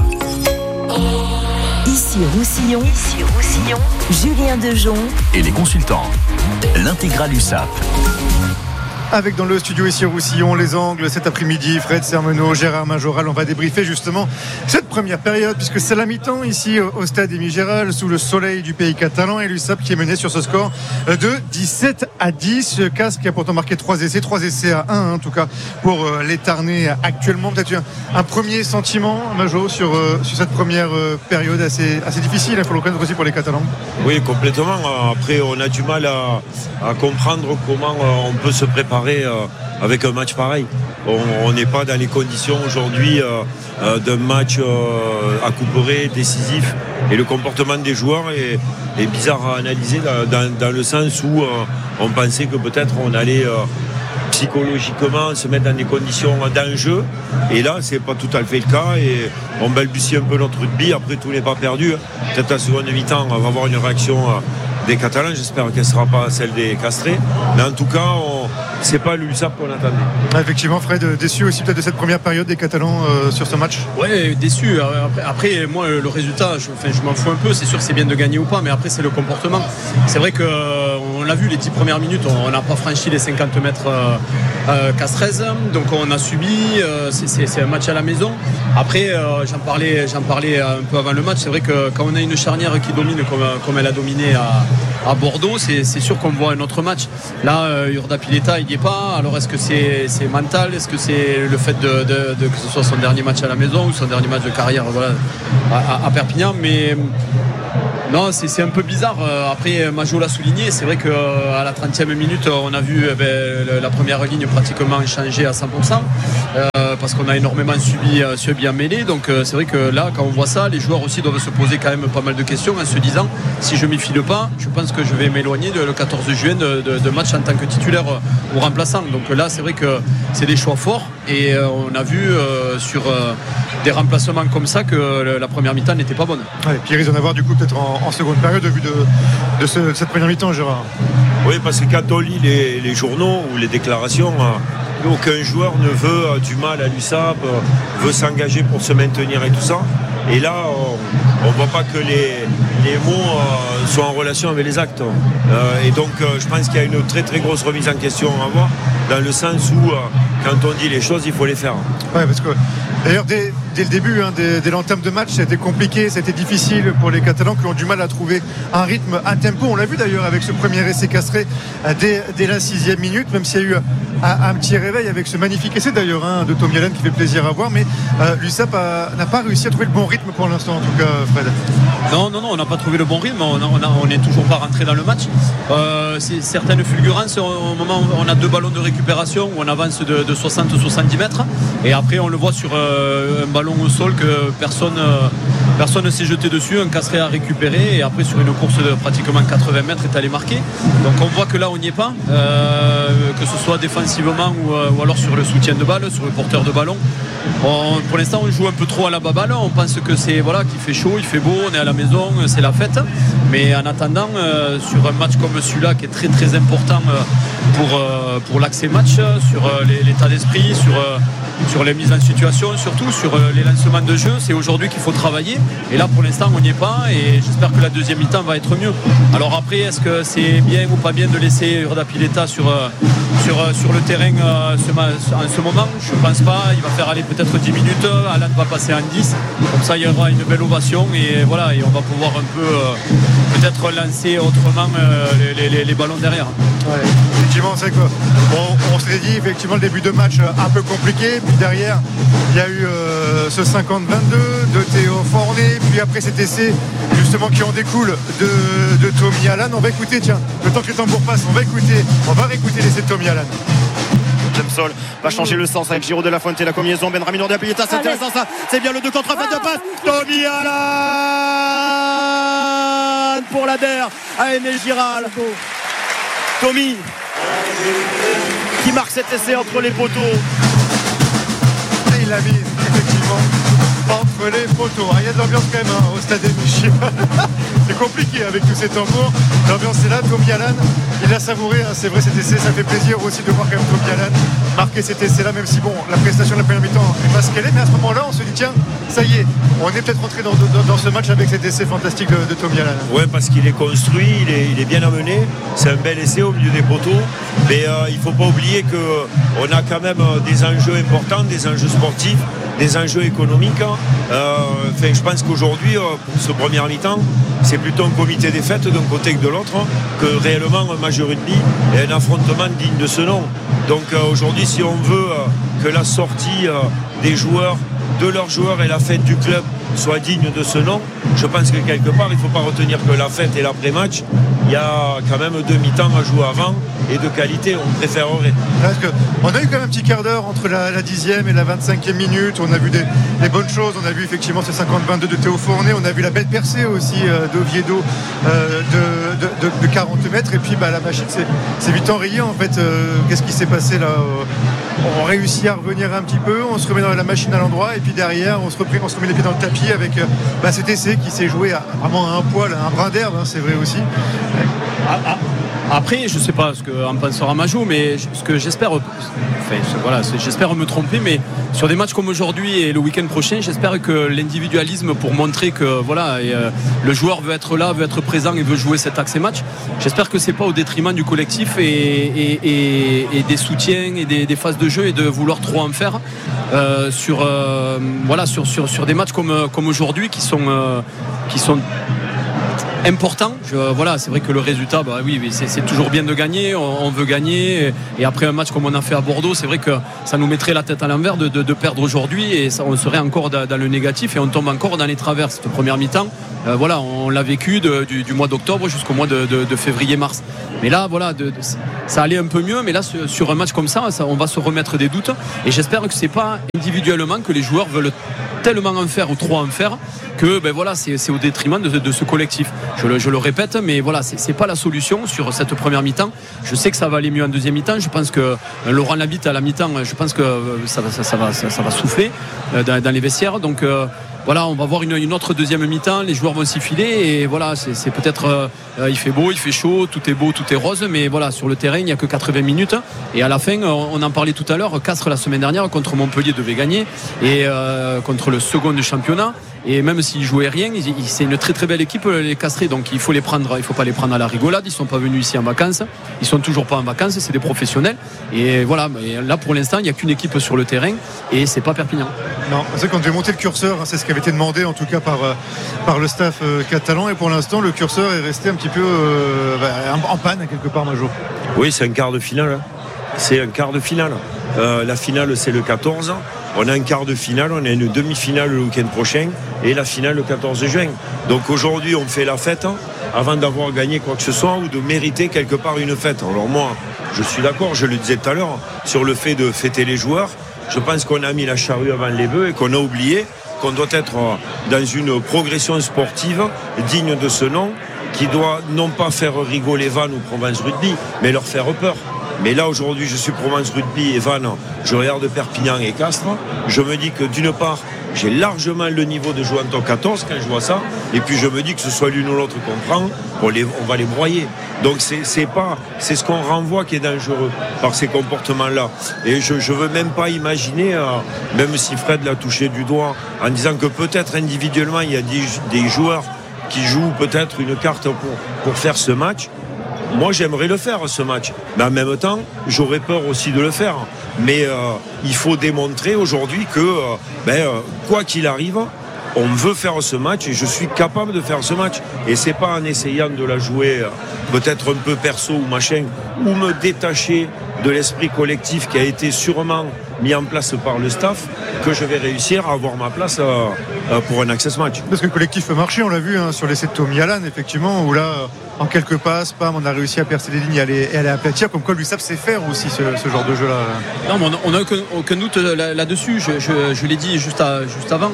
Ici Roussillon, Julien Dejon Et les consultants, l'intégrale USAP. Avec dans le studio ici Roussillon, les Angles cet après-midi, Fred Sermenot, Gérard Majoral. On va débriefer justement cette première période puisque c'est la mi-temps ici au stade Aimé Giral sous le soleil du pays catalan et l'USAP qui est mené sur ce score de 17-10. Castres qui a pourtant marqué 3 essais à 1 en tout cas pour les Tarnais actuellement. Peut-être un premier sentiment, Majo, sur cette première période assez difficile, il faut le reconnaître aussi pour les Catalans. Oui, complètement. Après, on a du mal à comprendre comment on peut se préparer avec un match pareil. On n'est pas dans les conditions aujourd'hui d'un match à couper décisif et le comportement des joueurs est bizarre à analyser dans le sens où on pensait que peut-être on allait psychologiquement se mettre dans des conditions d'enjeu et là c'est pas tout à fait le cas et on balbutie un peu notre rugby. Après tout n'est pas perdu, peut-être à la seconde mi-temps on va avoir une réaction des Catalans, j'espère qu'elle ne sera pas celle des Castrés, mais en tout cas c'est pas l'USAP qu'on attendait. Effectivement, Fred, déçu aussi peut-être de cette première période des Catalans sur ce match. Ouais, déçu. Après moi le résultat je m'en fous un peu, c'est sûr que c'est bien de gagner ou pas, mais après c'est le comportement. C'est vrai qu'on on l'a vu, les 10 premières minutes, on n'a pas franchi les 50 mètres Castres, donc on a subi. C'est un match à la maison. Après, j'en parlais un peu avant le match. C'est vrai que quand on a une charnière qui domine comme elle a dominé à Bordeaux, c'est sûr qu'on voit un autre match. Là, Urda Pileta, il n'y est pas. Alors, est-ce que c'est mental? Est-ce que c'est le fait que ce soit son dernier match à la maison ou son dernier match de carrière, voilà, à Perpignan? Mais non, c'est un peu bizarre. Après, Majo l'a souligné. C'est vrai qu'à la 30e minute, on a vu la première ligne pratiquement changer à 100%, parce qu'on a énormément subi en mêlée. Donc c'est vrai que là, quand on voit ça, les joueurs aussi doivent se poser quand même pas mal de questions en se disant, si je m'y file pas, je pense que je vais m'éloigner le 14 juin de match en tant que titulaire ou remplaçant. Donc là, c'est vrai que c'est des choix forts. Et on a vu sur des remplacements comme ça que la première mi-temps n'était pas bonne. Ouais, puis il risque d'en avoir du coup peut-être en seconde période au vu de cette première mi-temps, Gérard. Oui, parce que quand on lit les journaux ou les déclarations, aucun joueur ne veut du mal à l'USAP, veut s'engager pour se maintenir et tout ça. Et là, on ne voit pas que les mots sont en relation avec les actes. Et donc, je pense qu'il y a une très très grosse remise en question à avoir, dans le sens où, quand on dit les choses, il faut les faire. Oui, parce que d'ailleurs, dès le début, dès l'entame de match, c'était compliqué, c'était difficile pour les Catalans qui ont du mal à trouver un rythme, un tempo. On l'a vu d'ailleurs avec ce premier essai castré dès la 6e minute, même s'il y a eu un petit réveil avec ce magnifique essai d'ailleurs de Tom Yallen qui fait plaisir à voir. Mais l'USAP n'a pas réussi à trouver le bon rythme pour l'instant, en tout cas, Fred. Non, on n'a pas trouvé le bon rythme. On n'est toujours pas rentré dans le match. C'est certaines fulgurances au moment où on a 2 ballons de récupération où on avance de 60-70 mètres, et après on le voit sur un ballon au sol que personne ne s'est jeté dessus, un Castres à récupérer, et après sur une course de pratiquement 80 mètres est allé marquer. Donc on voit que là on n'y est pas, que ce soit défensivement ou alors sur le soutien de balle, sur le porteur de ballon. Pour l'instant on joue un peu trop à la baballe. On pense que c'est qu'il fait chaud, il fait beau, on est à la maison, c'est la fête. Mais en attendant, sur un match comme celui-là qui est très très important pour l'accès match, sur l'état d'esprit, sur les mises en situation, surtout sur les lancements de jeu, c'est aujourd'hui qu'il faut travailler. Et là pour l'instant on n'y est pas, et j'espère que la deuxième mi-temps va être mieux. Alors après, est-ce que c'est bien ou pas bien de laisser Urda Pileta sur le terrain en ce moment? Je pense pas. Il va faire aller peut-être 10 minutes, Alan va passer en 10, comme ça il y aura une belle ovation, et voilà, et on va pouvoir un peu peut-être lancer autrement les ballons derrière. Ouais, effectivement, c'est quoi. On s'est dit effectivement le début de match un peu compliqué, puis derrière il y a eu ce 50-22 de Théo Forné, puis après cet essai justement qui en découle de Tommy Allan. On va écouter, tiens, le temps que le tambour passe, on va réécouter l'essai de Tommy Allan. Sol va changer le sens avec Giro de la Fuente, la combinaison Benramine Urda Pileta, c'est intéressant ça, c'est bien le 2 contre 1 de passe, Tommy Allan pour la DER à Aimé Giral. Tommy qui marque cet essai entre les poteaux. Et il l'a mis effectivement entre les poteaux. Il y a de l'ambiance quand même au stade des Michel. C'est compliqué avec tous ces tambours. L'ambiance est là. Tommy Allan, il l'a savouré. C'est vrai, cet essai, ça fait plaisir aussi de voir quand même Tommy Allan marquer cet essai-là, même si bon, la prestation de la première mi-temps n'est pas ce qu'elle est. Mais à ce moment-là, on se dit tiens, ça y est, on est peut-être rentré dans ce match avec cet essai fantastique de Tommy Allan. Ouais, parce qu'il est construit, il est bien amené. C'est un bel essai au milieu des poteaux. Mais il ne faut pas oublier qu'on a quand même des enjeux importants, des enjeux sportifs, des enjeux économiques. Je pense qu'aujourd'hui, pour ce premier mi-temps, c'est plutôt un comité des fêtes d'un côté que de l'autre, que réellement un match de rugby et un affrontement digne de ce nom. Donc aujourd'hui, si on veut que la sortie des joueurs, de leurs joueurs et la fête du club soit digne de ce nom, je pense que quelque part, il ne faut pas retenir que la fête et l'après-match, il y a quand même 2 mi-temps à jouer avant, et de qualité, on préférerait. Parce que on a eu quand même un petit quart d'heure entre la 10e et la 25e minute. On a vu des bonnes choses. On a vu effectivement ce 50-22 de Théo Forné. On a vu la belle percée aussi d'Oviedo de 40 mètres. Et puis la machine c'est vite enrayé en fait. Qu'est-ce qui s'est passé là? On réussit à revenir un petit peu. On se remet dans la machine à l'endroit. Et puis derrière, on se remet les pieds dans le tapis avec cet essai qui s'est joué vraiment à un poil, à un brin d'herbe. C'est vrai aussi. Après, je sais pas ce qu'en pensera Majou, mais ce que j'espère, j'espère me tromper, mais sur des matchs comme aujourd'hui et le week-end prochain, j'espère que l'individualisme, pour montrer que le joueur veut être là, veut être présent et veut jouer cet axe match, j'espère que c'est pas au détriment du collectif et des soutiens et des phases de jeu et de vouloir trop en faire sur des matchs comme aujourd'hui qui sont important. C'est vrai que le résultat, c'est toujours bien de gagner, on veut gagner, et après un match comme on a fait à Bordeaux, c'est vrai que ça nous mettrait la tête à l'envers de perdre aujourd'hui, et on serait encore dans le négatif et on tombe encore dans les travers cette première mi-temps. On l'a vécu du mois d'octobre jusqu'au mois de février-mars. Mais là, ça allait un peu mieux, mais là, sur un match comme ça, on va se remettre des doutes, et j'espère que c'est pas individuellement que les joueurs veulent tellement en faire ou trop en faire que c'est au détriment de ce collectif. Je le répète, mais c'est pas la solution sur cette première mi-temps. Je sais que ça va aller mieux en deuxième mi-temps. Je pense que Laurent Labitte à la mi-temps, je pense que ça va souffler dans les vestiaires. Donc on va voir une autre deuxième mi-temps, les joueurs vont s'y filer, et c'est peut-être il fait beau, il fait chaud, tout est beau, tout est rose, mais sur le terrain il n'y a que 80 minutes, et à la fin on en parlait tout à l'heure, Castres la semaine dernière contre Montpellier devait gagner, et contre le second du championnat, et même s'ils jouaient rien, c'est une très très belle équipe, les Castrés, donc il faut pas les prendre à la rigolade. Ils sont pas venus ici en vacances, ils sont toujours pas en vacances, c'est des professionnels, et mais là pour l'instant il n'y a qu'une équipe sur le terrain, et c'est pas Perpignan. Non, c'est quand j'ai monté le curseur, c'est ce qui avait été demandé en tout cas par le staff catalan, et pour l'instant le curseur est resté un petit peu en panne quelque part, Major. Oui, c'est un quart de finale. La finale c'est le 14. On a un quart de finale, on a une demi-finale le week-end prochain et la finale le 14 juin. Donc aujourd'hui on fait la fête avant d'avoir gagné quoi que ce soit ou de mériter quelque part une fête. Alors moi je suis d'accord, je le disais tout à l'heure, sur le fait de fêter les joueurs. Je pense qu'on a mis la charrue avant les bœufs et qu'on a oublié qu'on doit être dans une progression sportive digne de ce nom, qui doit non pas faire rigoler Vannes ou Provence Rugby, mais leur faire peur. Mais là aujourd'hui je suis Provence Rugby et Vannes, je regarde Perpignan et Castres, je me dis que d'une part j'ai largement le niveau de jouer en top 14 quand je vois ça, et puis je me dis que ce soit l'une ou l'autre qu'on prend, on va les broyer. Donc c'est ce qu'on renvoie qui est dangereux par ces comportements là, et je veux même pas imaginer, même si Fred l'a touché du doigt en disant que peut-être individuellement il y a des joueurs qui jouent peut-être une carte pour faire ce match. Moi j'aimerais le faire ce match, mais en même temps j'aurais peur aussi de le faire, mais il faut démontrer aujourd'hui que quoi qu'il arrive on veut faire ce match, et je suis capable de faire ce match, et c'est pas en essayant de la jouer peut-être un peu perso ou machin, ou me détacher de l'esprit collectif qui a été sûrement mis en place par le staff, que je vais réussir à avoir ma place pour un access match. Parce que le collectif peut marcher, on l'a vu sur l'essai de Tommy Allan, effectivement, où là en quelques passes, on a réussi à percer les lignes et aller aplatir, comme quoi l'USAP sait faire aussi ce genre de jeu là. Non, mais on n'a aucun doute là-dessus, je l'ai dit juste avant,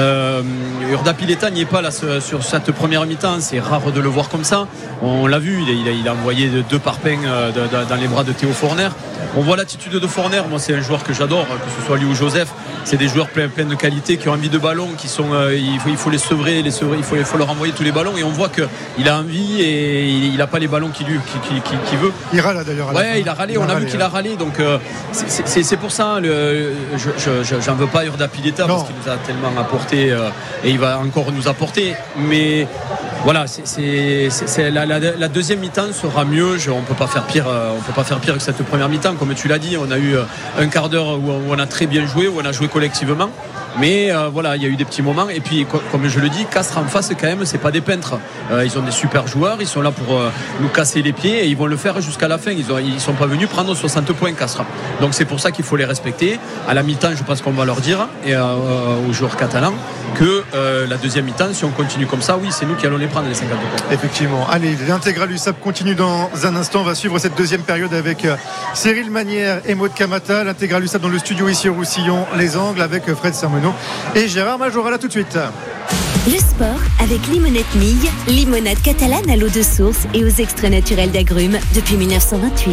Urda Pileta n'y est pas là sur cette première mi-temps, c'est rare de le voir comme ça, on l'a vu, il a envoyé 2 parpaings dans les bras de Théo Forner. On voit l'attitude de Forner, moi c'est un joueur que j'adore, que ce soit lui ou Joseph, c'est des joueurs pleins de qualité, qui ont envie de ballon, qui sont, il faut les sevrer, il faut leur envoyer tous les ballons, et on voit qu'il a envie et il n'a pas les ballons qu'il veut. Il râle d'ailleurs. Ouais, il a râlé, on a vu qu'il a râlé, donc c'est pour ça, j'en veux pas Urda Pileta parce qu'il nous a tellement apporté et il va encore nous apporter, mais voilà, la deuxième mi-temps sera mieux. On peut pas faire pire que cette première mi-temps. Comme tu l'as dit, on a eu un quart d'heure où on a très bien joué, où on a joué collectivement. Mais il y a eu des petits moments, et puis comme je le dis, Castres en face quand même, c'est pas des peintres, ils ont des super joueurs, ils sont là pour nous casser les pieds, et ils vont le faire jusqu'à la fin. Ils sont pas venus prendre 60 points, Castres, donc c'est pour ça qu'il faut les respecter. À la mi-temps, je pense qu'on va leur dire, et aux joueurs catalans, que la deuxième mi-temps, si on continue comme ça, oui, c'est nous qui allons les prendre, les 50 points. Effectivement. Allez, l'intégral USAP continue dans un instant. On va suivre cette deuxième période avec Cyril Manière et Maud Kamata. L'intégral USAP dans le studio ici au Roussillon, les Angles, avec Fred Sermenot et Gérard Majoral. Là tout de suite. Le sport avec Limonette Mille, limonade catalane à l'eau de source et aux extraits naturels d'agrumes depuis 1928.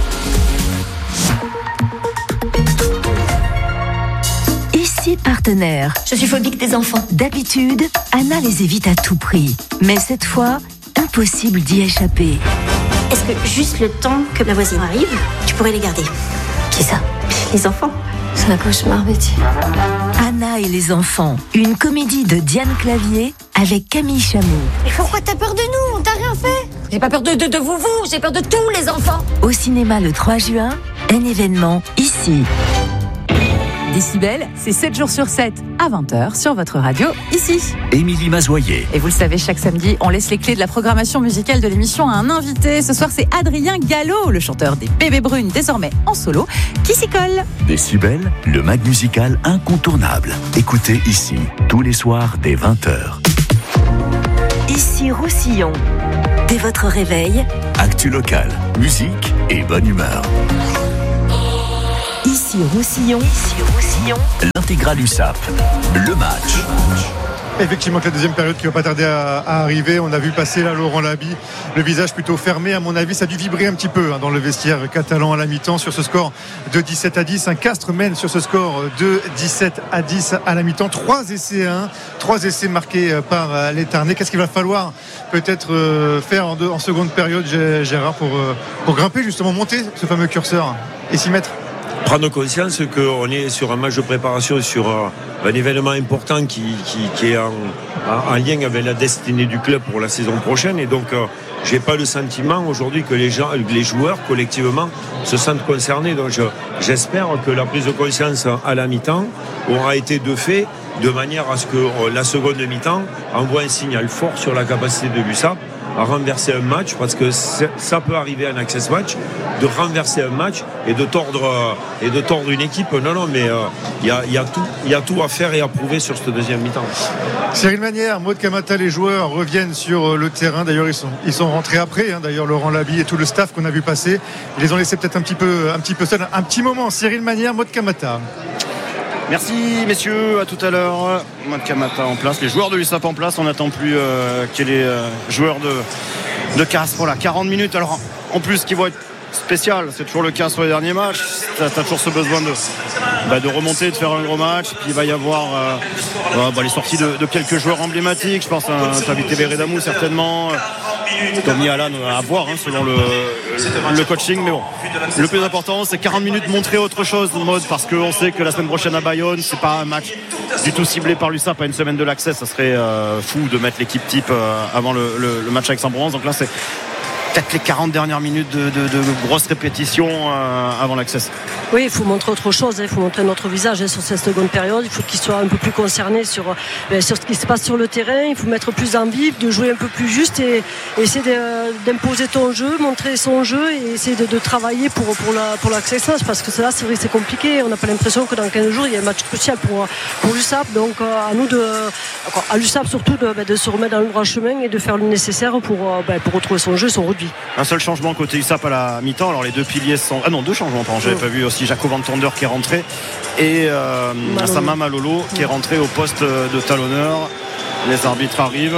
Ici partenaire. Je suis phobique des enfants. D'habitude, Anna les évite à tout prix. Mais cette fois, impossible d'y échapper. Est-ce que juste le temps que la voisine arrive, tu pourrais les garder? Qui ça? Les enfants. C'est un cauchemar, Betty. Anna et les enfants, une comédie de Diane Clavier avec Camille Chamou. Mais pourquoi t'as peur de nous? On t'a rien fait. J'ai pas peur de vous, j'ai peur de tous les enfants. Au cinéma le 3 juin, un événement ici. Décibel, c'est 7 jours sur 7, à 20h sur votre radio, ici. Émilie Mazoyer. Et vous le savez, chaque samedi, on laisse les clés de la programmation musicale de l'émission à un invité. Ce soir, c'est Adrien Gallo, le chanteur des Bébés Brunes, désormais en solo, qui s'y colle. Décibel, le mag musical incontournable. Écoutez ici, tous les soirs dès 20h. Ici Roussillon. Dès votre réveil, Actu local, musique et bonne humeur. Ici Roussillon. L'intégrale USAP, le match. Effectivement, que la deuxième période qui va pas tarder à arriver. On a vu passer là Laurent Laby, le visage plutôt fermé. À mon avis, ça a dû vibrer un petit peu dans le vestiaire catalan à la mi-temps sur ce score de 17-10. Un Castres mène sur ce score de 17-10 à la mi-temps. 3 essais à 1, 3 essais marqués par les Tarnais. Qu'est-ce qu'il va falloir peut-être faire en seconde période, Gérard, pour grimper justement, monter ce fameux curseur et s'y mettre? Prendre conscience qu'on est sur un match de préparation, sur un événement important qui est en lien avec la destinée du club pour la saison prochaine. Et donc, j'ai pas le sentiment aujourd'hui que les joueurs collectivement se sentent concernés. Donc, j'espère que la prise de conscience à la mi-temps aura été de fait, de manière à ce que la seconde mi-temps envoie un signal fort sur la capacité de l'USAP à renverser un match, parce que ça peut arriver à un access match, de renverser un match et de tordre une équipe. Non, mais il y a tout à faire et à prouver sur cette deuxième mi-temps. Cyril Manière, Maud Kamata, les joueurs reviennent sur le terrain. D'ailleurs, ils sont rentrés après. D'ailleurs, Laurent Laby et tout le staff qu'on a vu passer, ils les ont laissés peut-être un petit peu seuls. Un petit moment. Cyril Manière, Maud Kamata. Merci messieurs, à tout à l'heure. Maud Kamata en place, les joueurs de l'USAP en place. On n'attend plus que les joueurs de Castres. Voilà, 40 minutes. Alors en plus, qui vont être spécial, c'est toujours le cas sur les derniers matchs. Tu as toujours ce besoin de remonter, de faire un gros match. Puis il va y avoir les sorties de quelques joueurs emblématiques. Je pense à Tavité Veredamou certainement. Tommy Allan à voir selon le coaching. Mais bon, le plus important, c'est 40 minutes montrer autre chose, Maud, parce qu'on sait que la semaine prochaine à Bayonne, c'est pas un match du tout ciblé par l'USAP à une semaine de l'accès. Ça serait fou de mettre l'équipe type avant le match avec Saint-Bronze. Donc là, c'est peut-être les 40 dernières minutes de grosses répétitions avant l'accès. Oui, il faut montrer autre chose, il faut montrer notre visage sur cette seconde période. Il faut qu'ils soient un peu plus concernés sur ce qui se passe sur le terrain. Il faut mettre plus d'envie, de jouer un peu plus juste et essayer d'imposer ton jeu, montrer son jeu et essayer de travailler pour l'accès. Parce que là, c'est vrai que c'est compliqué. On n'a pas l'impression que dans 15 jours, il y a un match crucial pour l'USAP. Donc à nous à l'USAP surtout de se remettre dans le droit chemin et de faire le nécessaire pour retrouver son jeu, son rugby. Un seul changement côté USAP à la mi-temps. Alors les deux piliers sont... Ah non, deux changements, pardon. J'avais pas vu aussi Jaco Van Tonder qui est rentré et Sama Malolo qui est rentré au poste de talonneur. Les arbitres arrivent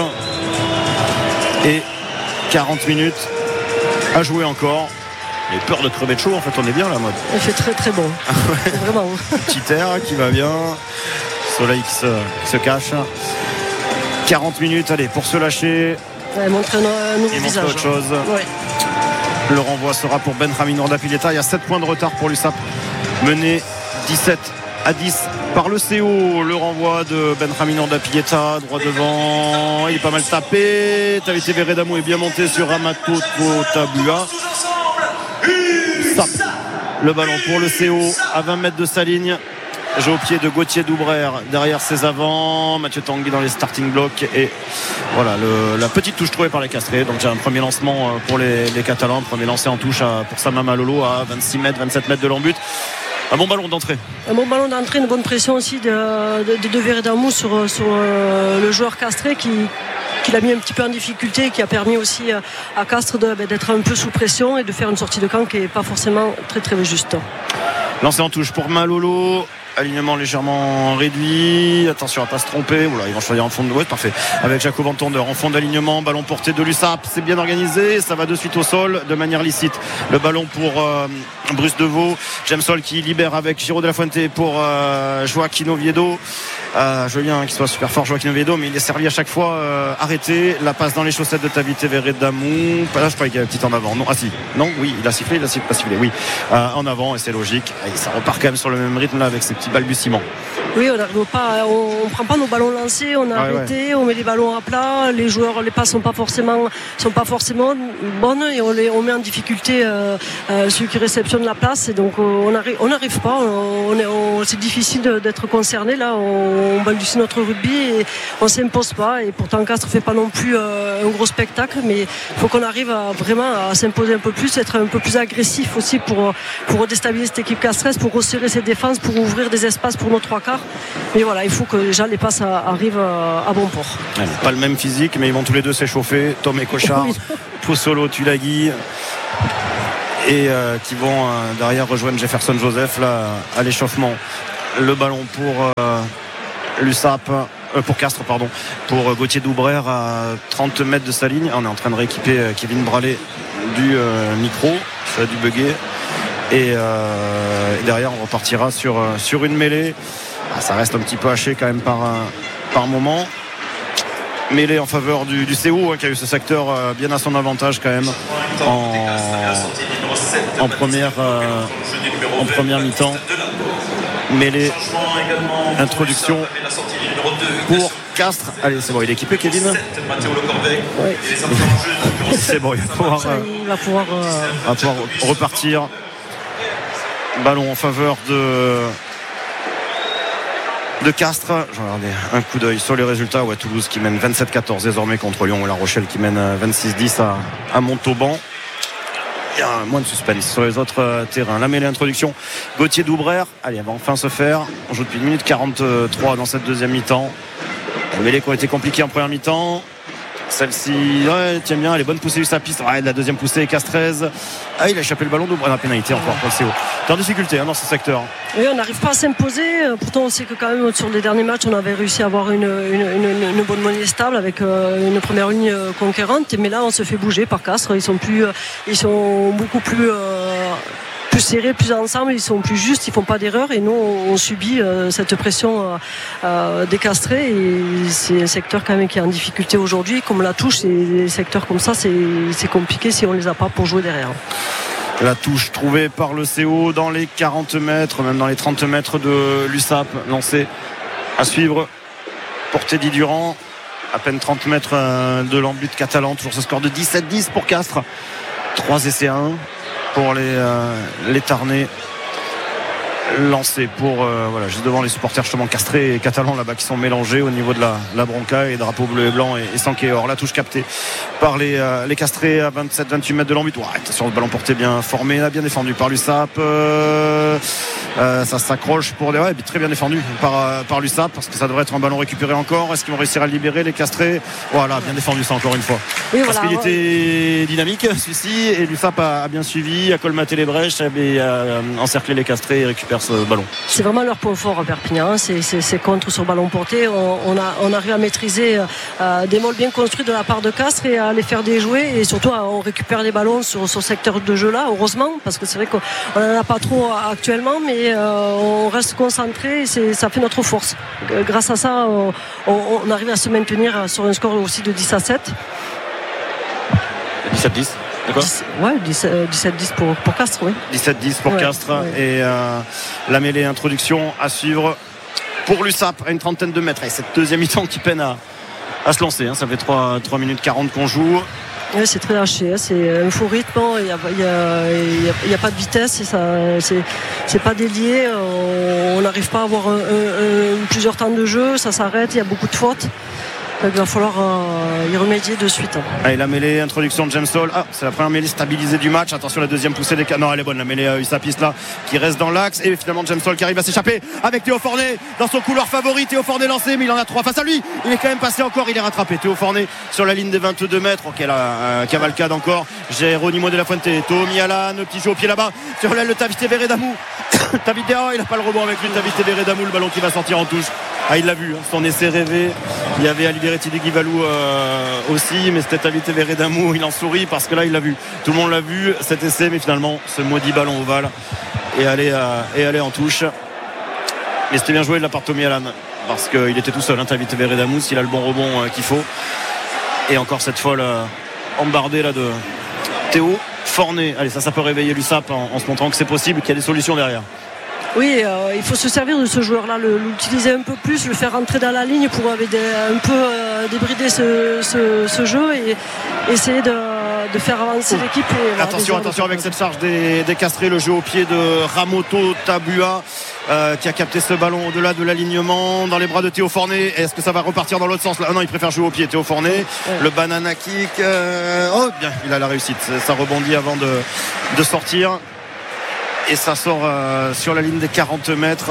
et 40 minutes à jouer encore. J'ai peur de crever de chaud, en fait on est bien là, Maud. Il fait très très bon. Vraiment. Petit air qui va bien. Soleil qui se cache. 40 minutes, allez, pour se lâcher. Ouais, montrer un nouveau visage. Autre chose. Ouais. Le renvoi sera pour Benjamin Ordapilleta. Il y a 7 points de retard pour l'USAP, mené 17-10 par le CO. Le renvoi de Benjamin Ordapilleta, droit devant, il est pas mal tapé. Tavité Veredamou est bien monté sur Amato Tabua. Le ballon pour le CO à 20 mètres de sa ligne. Jeu au pied de Gauthier Doubrère derrière ses avants. Mathieu Tanguy dans les starting blocks. Et voilà la petite touche trouvée par les Castrés. Donc j'ai un premier lancement pour les Catalans. Premier lancé en touche pour Sama Malolo à 26 mètres, 27 mètres de l'embut. Un bon ballon d'entrée. Un bon ballon d'entrée, une bonne pression aussi de Veredamou sur le joueur castré qui l'a mis un petit peu en difficulté, qui a permis aussi à Castres d'être un peu sous pression et de faire une sortie de camp qui n'est pas forcément très très juste. Lancé en touche pour Malolo. Alignement légèrement réduit. Attention à ne pas se tromper. Oula, ils vont choisir en fond de l'ouest. Parfait. Avec Jaco Van Tonder en fond d'alignement. Ballon porté de l'USAP. C'est bien organisé. Ça va de suite au sol de manière licite. Le ballon pour Bruce Deveau. James Hall qui libère avec Giro de la Fuente pour Joaquin Oviedo. Julien qui soit super fort, Joaquin Oviedo, mais il est servi à chaque fois arrêté. La passe dans les chaussettes de Tavite Veredamou. Là, je croyais qu'il y avait un petit en avant. Non, non, oui, il a sifflé, pas sifflé, oui. En avant, et c'est logique. Et ça repart quand même sur le même rythme là avec ces petits balbutiements. Oui, on prend pas nos ballons lancés, on a arrêté, on met les ballons à plat, les joueurs, les passes sont pas forcément bonnes et on met en difficulté celui qui réceptionne la place, et donc on n'arrive pas, c'est difficile d'être concerné là, on balbutie notre rugby et on s'impose pas, et pourtant Castres fait pas non plus un gros spectacle, mais il faut qu'on arrive vraiment à s'imposer un peu plus, être un peu plus agressif aussi pour déstabiliser cette équipe castresse, pour resserrer ses défenses, pour ouvrir des espaces pour nos trois quarts. Mais voilà, il faut que déjà les passes arrivent à bon port. Pas le même physique, mais ils vont tous les deux s'échauffer. Tom et Cochard, Poussolo, Tulagi, et qui vont derrière rejoindre Jefferson Joseph là, à l'échauffement. Le ballon pour l'USAP, pour Castres, pardon, pour Gauthier Doubrère à 30 mètres de sa ligne. On est en train de rééquiper Kevin Bralé du micro, ça a dû bugger. Et derrière on repartira sur une mêlée. Ça reste un petit peu haché quand même par moment. Mêlée en faveur du CO, qui a eu ce secteur bien à son avantage quand même en première mi-temps. Mêlée, introduction pour Castres. Allez, c'est bon, il est équipé, Kevin. Oui. C'est bon, il va pouvoir repartir. Ballon en faveur de Castres. Je vais regarder un coup d'œil sur les résultats. Toulouse qui mène 27-14 désormais contre Lyon, et La Rochelle qui mène 26-10 à Montauban. Il y a moins de suspense sur les autres terrains. La mêlée introduction, Gauthier Doubrère. Allez, elle va enfin se faire. On joue depuis 1 minute 43 dans cette deuxième mi-temps. La mêlée qui a été compliquée en première mi-temps. Celle-ci, tiens bien, les bonnes poussées du Sapiste. La deuxième poussée, Castrez. Il a échappé le ballon d'Oubrère. La pénalité encore pour le CO. C'est en difficulté dans ce secteur. Oui, on n'arrive pas à s'imposer. Pourtant, on sait que quand même sur les derniers matchs, on avait réussi à avoir une bonne monnaie stable avec une première ligne conquérante. Mais là, on se fait bouger par Castres. Ils sont beaucoup plus serrés, plus ensemble, ils sont plus justes, ils font pas d'erreur, et nous on subit cette pression des Castrés, et c'est un secteur quand même qui est en difficulté aujourd'hui. Comme la touche, des secteurs comme ça, c'est compliqué si on les a pas pour jouer derrière. La touche trouvée par le CO dans les 40 mètres, même dans les 30 mètres de l'USAP, lancée à suivre pour Teddy Durand, à peine 30 mètres de l'embut catalan. Toujours ce score de 17-10 pour Castres, 3 essais à 1 pour les Tarnais, lancé pour juste devant les supporters justement castrés et catalans là-bas qui sont mélangés au niveau de la bronca, et drapeau bleu et blanc et Sanké or. La touche captée par les castrés à 27-28 mètres de l'embut. Attention, le ballon porté bien formé, bien défendu par l'USAP. Ça s'accroche pour très bien défendu par l'USAP, parce que ça devrait être un ballon récupéré encore. Est-ce qu'ils vont réussir à le libérer, les castrés? Voilà, bien défendu ça encore une fois. Oui, parce qu'il était dynamique celui-ci, et l'USAP a bien suivi, a colmaté les brèches, a encerclé les castrés et récupère ce ballon. C'est vraiment leur point fort à Perpignan, c'est contre sur ballon porté. On arrive à maîtriser des molles bien construits de la part de Castres et à les faire déjouer, et surtout on récupère les ballons sur ce secteur de jeu là, heureusement, parce que c'est vrai qu'on n'en a pas trop actuellement, mais on reste concentré, et ça fait notre force. Grâce à ça, on arrive à se maintenir sur un score aussi de 10-7. 17-10. D'accord. 17-10 pour Castres, oui. 17-10 pour Castres, ouais. Et la mêlée introduction à suivre pour l'USAP à une trentaine de mètres. Et cette deuxième mi-temps qui peine à se lancer. Ça fait 3 minutes 40 qu'on joue. Oui, c'est très haché, c'est un faux rythme, il n'y a pas de vitesse, et c'est pas délié, on n'arrive pas à avoir plusieurs temps de jeu, ça s'arrête, il y a beaucoup de fautes. Il va falloir y remédier de suite. Allez, la mêlée, introduction de James Hall. C'est la première mêlée stabilisée du match. Attention, la deuxième poussée des non, elle est bonne, la mêlée USAPiste là qui reste dans l'axe, et finalement James Hall qui arrive à s'échapper avec Théo Fornet dans son couloir favori. Théo Fornet lancé, mais il en a 3 face à lui. Il est quand même passé encore, il est rattrapé. Théo Fornet sur la ligne des 22 mètres. Ok, là, cavalcade encore. Geronimo de la Fuente, Tommy Alan, petit jeu au pied là-bas. Sur le Tavite Veredamou. Tavite, il n'a pas le rebond avec lui. Tavite Veredamou, le ballon qui va sortir en touche. Il l'a vu, son essai rêvé. Il y avait Aliberti de Guivalou aussi, mais c'était Tavite Veredamou. Il en sourit parce que là, il l'a vu. Tout le monde l'a vu, cet essai, mais finalement, ce maudit ballon ovale est allé en touche. Mais c'était bien joué de la part de Tommy Alan, parce qu'il était tout seul, Tavite Veredamou, il a le bon rebond qu'il faut. Et encore cette folle embardée là de Théo Fornet. Allez, ça peut réveiller l'USAP en se montrant que c'est possible, qu'il y a des solutions derrière. Oui, il faut se servir de ce joueur-là, l'utiliser un peu plus, le faire rentrer dans la ligne pour un peu débrider ce jeu et essayer de faire avancer l'équipe. Attention avec cette charge des Castrés, le jeu au pied de Ramoto Tabua qui a capté ce ballon au-delà de l'alignement dans les bras de Théo Fornet. Est-ce que ça va repartir dans l'autre sens là? Non, il préfère jouer au pied, Théo Fornet. Le banana kick, bien, il a la réussite, ça rebondit avant de sortir. Et ça sort sur la ligne des 40 mètres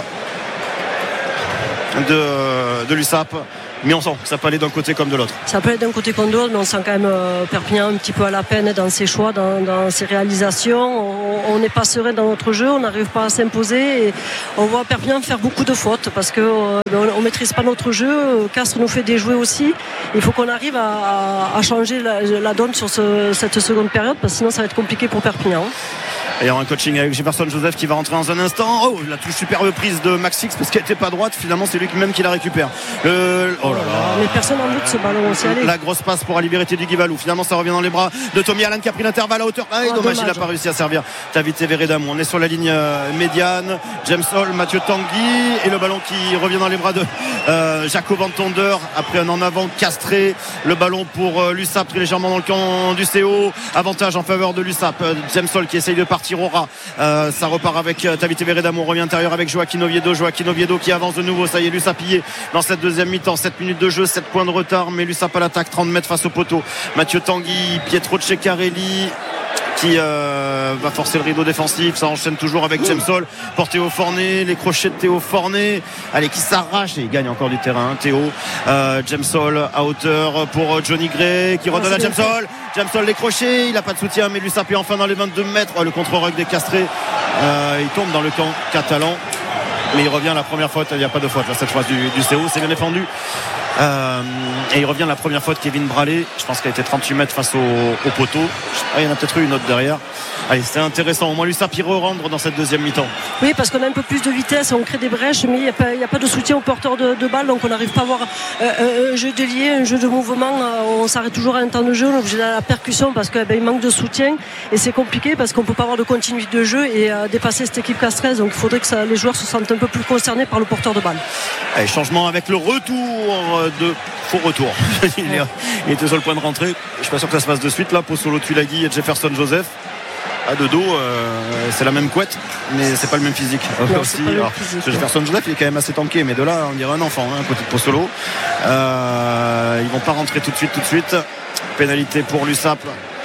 de l'USAP. Mais on sent que ça peut aller d'un côté comme de l'autre. Ça peut aller d'un côté comme de l'autre, mais on sent quand même Perpignan un petit peu à la peine dans ses choix, dans ses réalisations. On n'est pas serein dans notre jeu, on n'arrive pas à s'imposer. Et on voit Perpignan faire beaucoup de fautes parce qu'on ne maîtrise pas notre jeu. Castres nous fait déjouer aussi. Il faut qu'on arrive à changer la donne sur cette seconde période, parce que sinon ça va être compliqué pour Perpignan. Et il y aura un coaching avec Jefferson Joseph qui va rentrer dans un instant. Oh, la touche superbe prise de Maxix parce qu'elle n'était pas droite. Finalement, c'est lui-même qui la récupère. Oh là là. Mais personne en doute ce ballon aussi. Allez. La grosse passe pour la liberté du Guivalou. Finalement, ça revient dans les bras de Tommy Alan qui a pris l'intervalle à hauteur. Dommage, il n'a pas réussi à servir. Tavite Veredamou. On est sur la ligne médiane. James Hall, Mathieu Tanguy. Et le ballon qui revient dans les bras de Jacob Antonder. Après un en avant castré. Le ballon pour l'USAP très légèrement dans le camp du CO. Avantage en faveur de l'USAP. James Hall qui essaye de partir au ras. Ça repart avec Tavite Veredamou. On revient intérieur avec Joaquin Oviedo qui avance de nouveau. Ça y est, l'USAP y est dans cette deuxième mi-temps. 7 minutes de jeu, 7 points de retard, mais l'USAP à l'attaque, 30 mètres face au poteau. Mathieu Tanguy, Pietro Ceccarelli qui va forcer le rideau défensif. Ça enchaîne toujours avec James Hall pour Théo Fornet, les crochets de Théo Fornet, allez, qui s'arrache et il gagne encore du terrain. Théo, James Hall à hauteur pour Johnny Gray qui redonne à James Hall. James Hall, les crochets, il n'a pas de soutien, mais l'USAP est enfin dans les 22 mètres. Le contre-rock des Castrés, il tombe dans le camp catalan, mais il revient la première faute. Il n'y a pas de faute là cette fois du CO, c'est bien défendu. Et il revient la première faute, Kevin Bralé, je pense qu'elle était 38 mètres face au poteau. Il y en a peut-être eu une autre derrière. Allez, c'est intéressant, au moins l'USAP il re-rentre dans cette deuxième mi-temps. Oui, parce qu'on a un peu plus de vitesse, on crée des brèches, mais il n'y a pas de soutien au porteur de balle, donc on n'arrive pas à avoir un jeu délié, un jeu de mouvement. On s'arrête toujours à un temps de jeu, on est obligé d'aller à la percussion parce qu'il manque de soutien et c'est compliqué parce qu'on ne peut pas avoir de continuité de jeu et dépasser cette équipe castraise. Donc il faudrait que les joueurs se sentent un peu plus concernés par le porteur de balle. Allez, changement avec le retour de faux retour. Il était sur le point de rentrer. Je ne suis pas sûr que ça se passe de suite là. Pozzolo Tulagi et Jefferson Joseph. De dos, c'est la même couette, mais c'est pas le même physique. Non, aussi. Alors, Jefferson Joseph, il est quand même assez tanké, mais de là, on dirait un enfant, à côté de Pozzolo. Ils vont pas rentrer tout de suite. Pénalité pour l'USAP.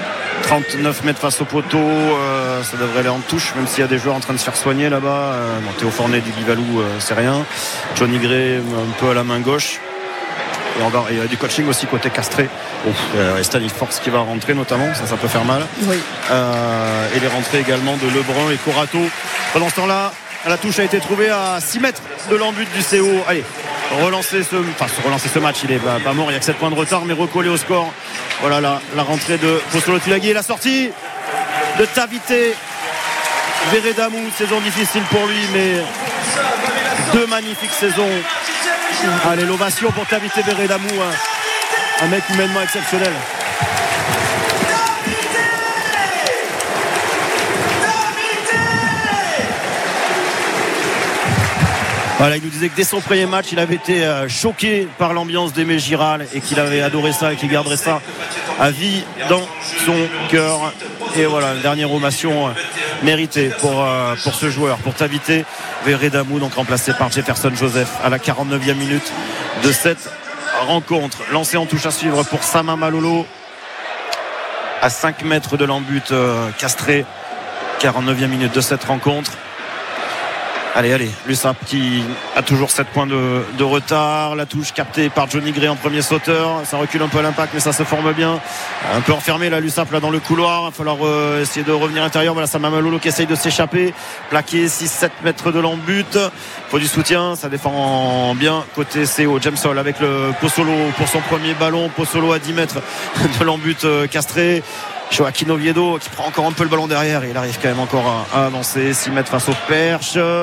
39 mètres face au poteau, ça devrait aller en touche, même s'il y a des joueurs en train de se faire soigner là-bas. Théo Fornet du Guivalou, c'est rien. Johnny Gray, un peu à la main gauche. Et encore, il y a du coaching aussi côté Castré. Stanley Force qui va rentrer notamment, ça peut faire mal. Oui. Et les rentrées également de Lebrun et Corato. Pendant ce temps-là, la touche a été trouvée à 6 mètres de l'embut du CO. Allez, relancer ce match, il est pas mort, il n'y a que 7 points de retard, mais recollé au score. Voilà la rentrée de Pozzolo Tulagi et la sortie de Tavite Veredamou. Saison difficile pour lui, mais 2 magnifiques saisons. Allez, l'ovation pour Tavite Veredamou, un mec humainement exceptionnel. Voilà, il nous disait que dès son premier match, il avait été choqué par l'ambiance d'Aimé Giral et qu'il avait adoré ça et qu'il garderait ça à vie dans son cœur. Et voilà, une dernière ovation méritée pour ce joueur, pour Tavite Veredamou, donc remplacé par Jefferson Joseph à la 49e minute de cette rencontre. Lancé en touche à suivre pour Sama Malolo à 5 mètres de l'embut castré. 49e minute de cette rencontre. Allez, l'USAP qui a toujours 7 points de retard. La touche captée par Johnny Gray en premier sauteur. Ça recule un peu à l'impact, mais ça se forme bien. Un peu enfermé là, l'USAP là dans le couloir. Il va falloir essayer de revenir à l'intérieur. Voilà, Sama Malolo qui essaye de s'échapper. Plaqué 6-7 mètres de l'embut. Faut du soutien. Ça défend bien côté CO. James Hall avec le Pozzolo pour son premier ballon. Pozzolo à 10 mètres de l'embut castré. Joaquin Oviedo qui prend encore un peu le ballon derrière et il arrive quand même encore à avancer. 6 mètres face aux perches.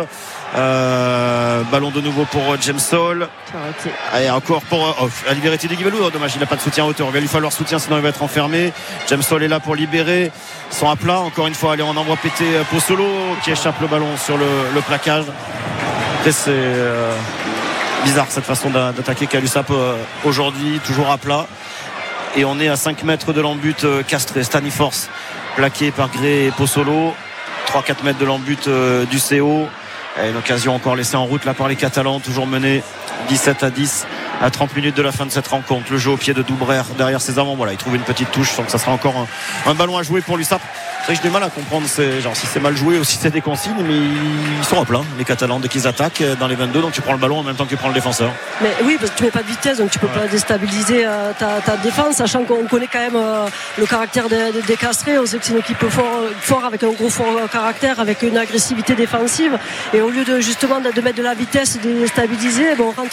Ballon de nouveau pour James Hall. Et encore pour Alivereti de Guivalou. Dommage, il n'a pas de soutien à hauteur. Il va lui falloir soutien, sinon il va être enfermé. James Hall est là pour libérer. Ils sont à plat. Encore une fois, allez, on envoie péter Pozzolo qui échappe le ballon sur le plaquage. Après, c'est bizarre cette façon d'attaquer Calusap aujourd'hui, toujours à plat. Et on est à 5 mètres de l'embut castré. Staniforce plaqué par Gray et Pozzolo. 3-4 mètres de l'embut du CO. Et une occasion encore laissée en route là par les Catalans, toujours mené 17-10 à 30 minutes de la fin de cette rencontre. Le jeu au pied de Doubrer derrière ses avants, voilà, il trouve une petite touche, donc ça sera encore un ballon à jouer pour l'USAP. C'est vrai que j'ai du mal à comprendre si c'est mal joué ou si c'est des consignes, mais ils sont à plein les Catalans dès qu'ils attaquent dans les 22, donc tu prends le ballon en même temps que tu prends le défenseur. Mais oui, parce que tu mets pas de vitesse, donc tu peux pas déstabiliser ta défense, sachant qu'on connaît quand même le caractère des Castrés. On sait que c'est une équipe fort avec un gros fort caractère, avec une agressivité défensive, et au lieu de justement de mettre de la vitesse, de déstabiliser, on rentre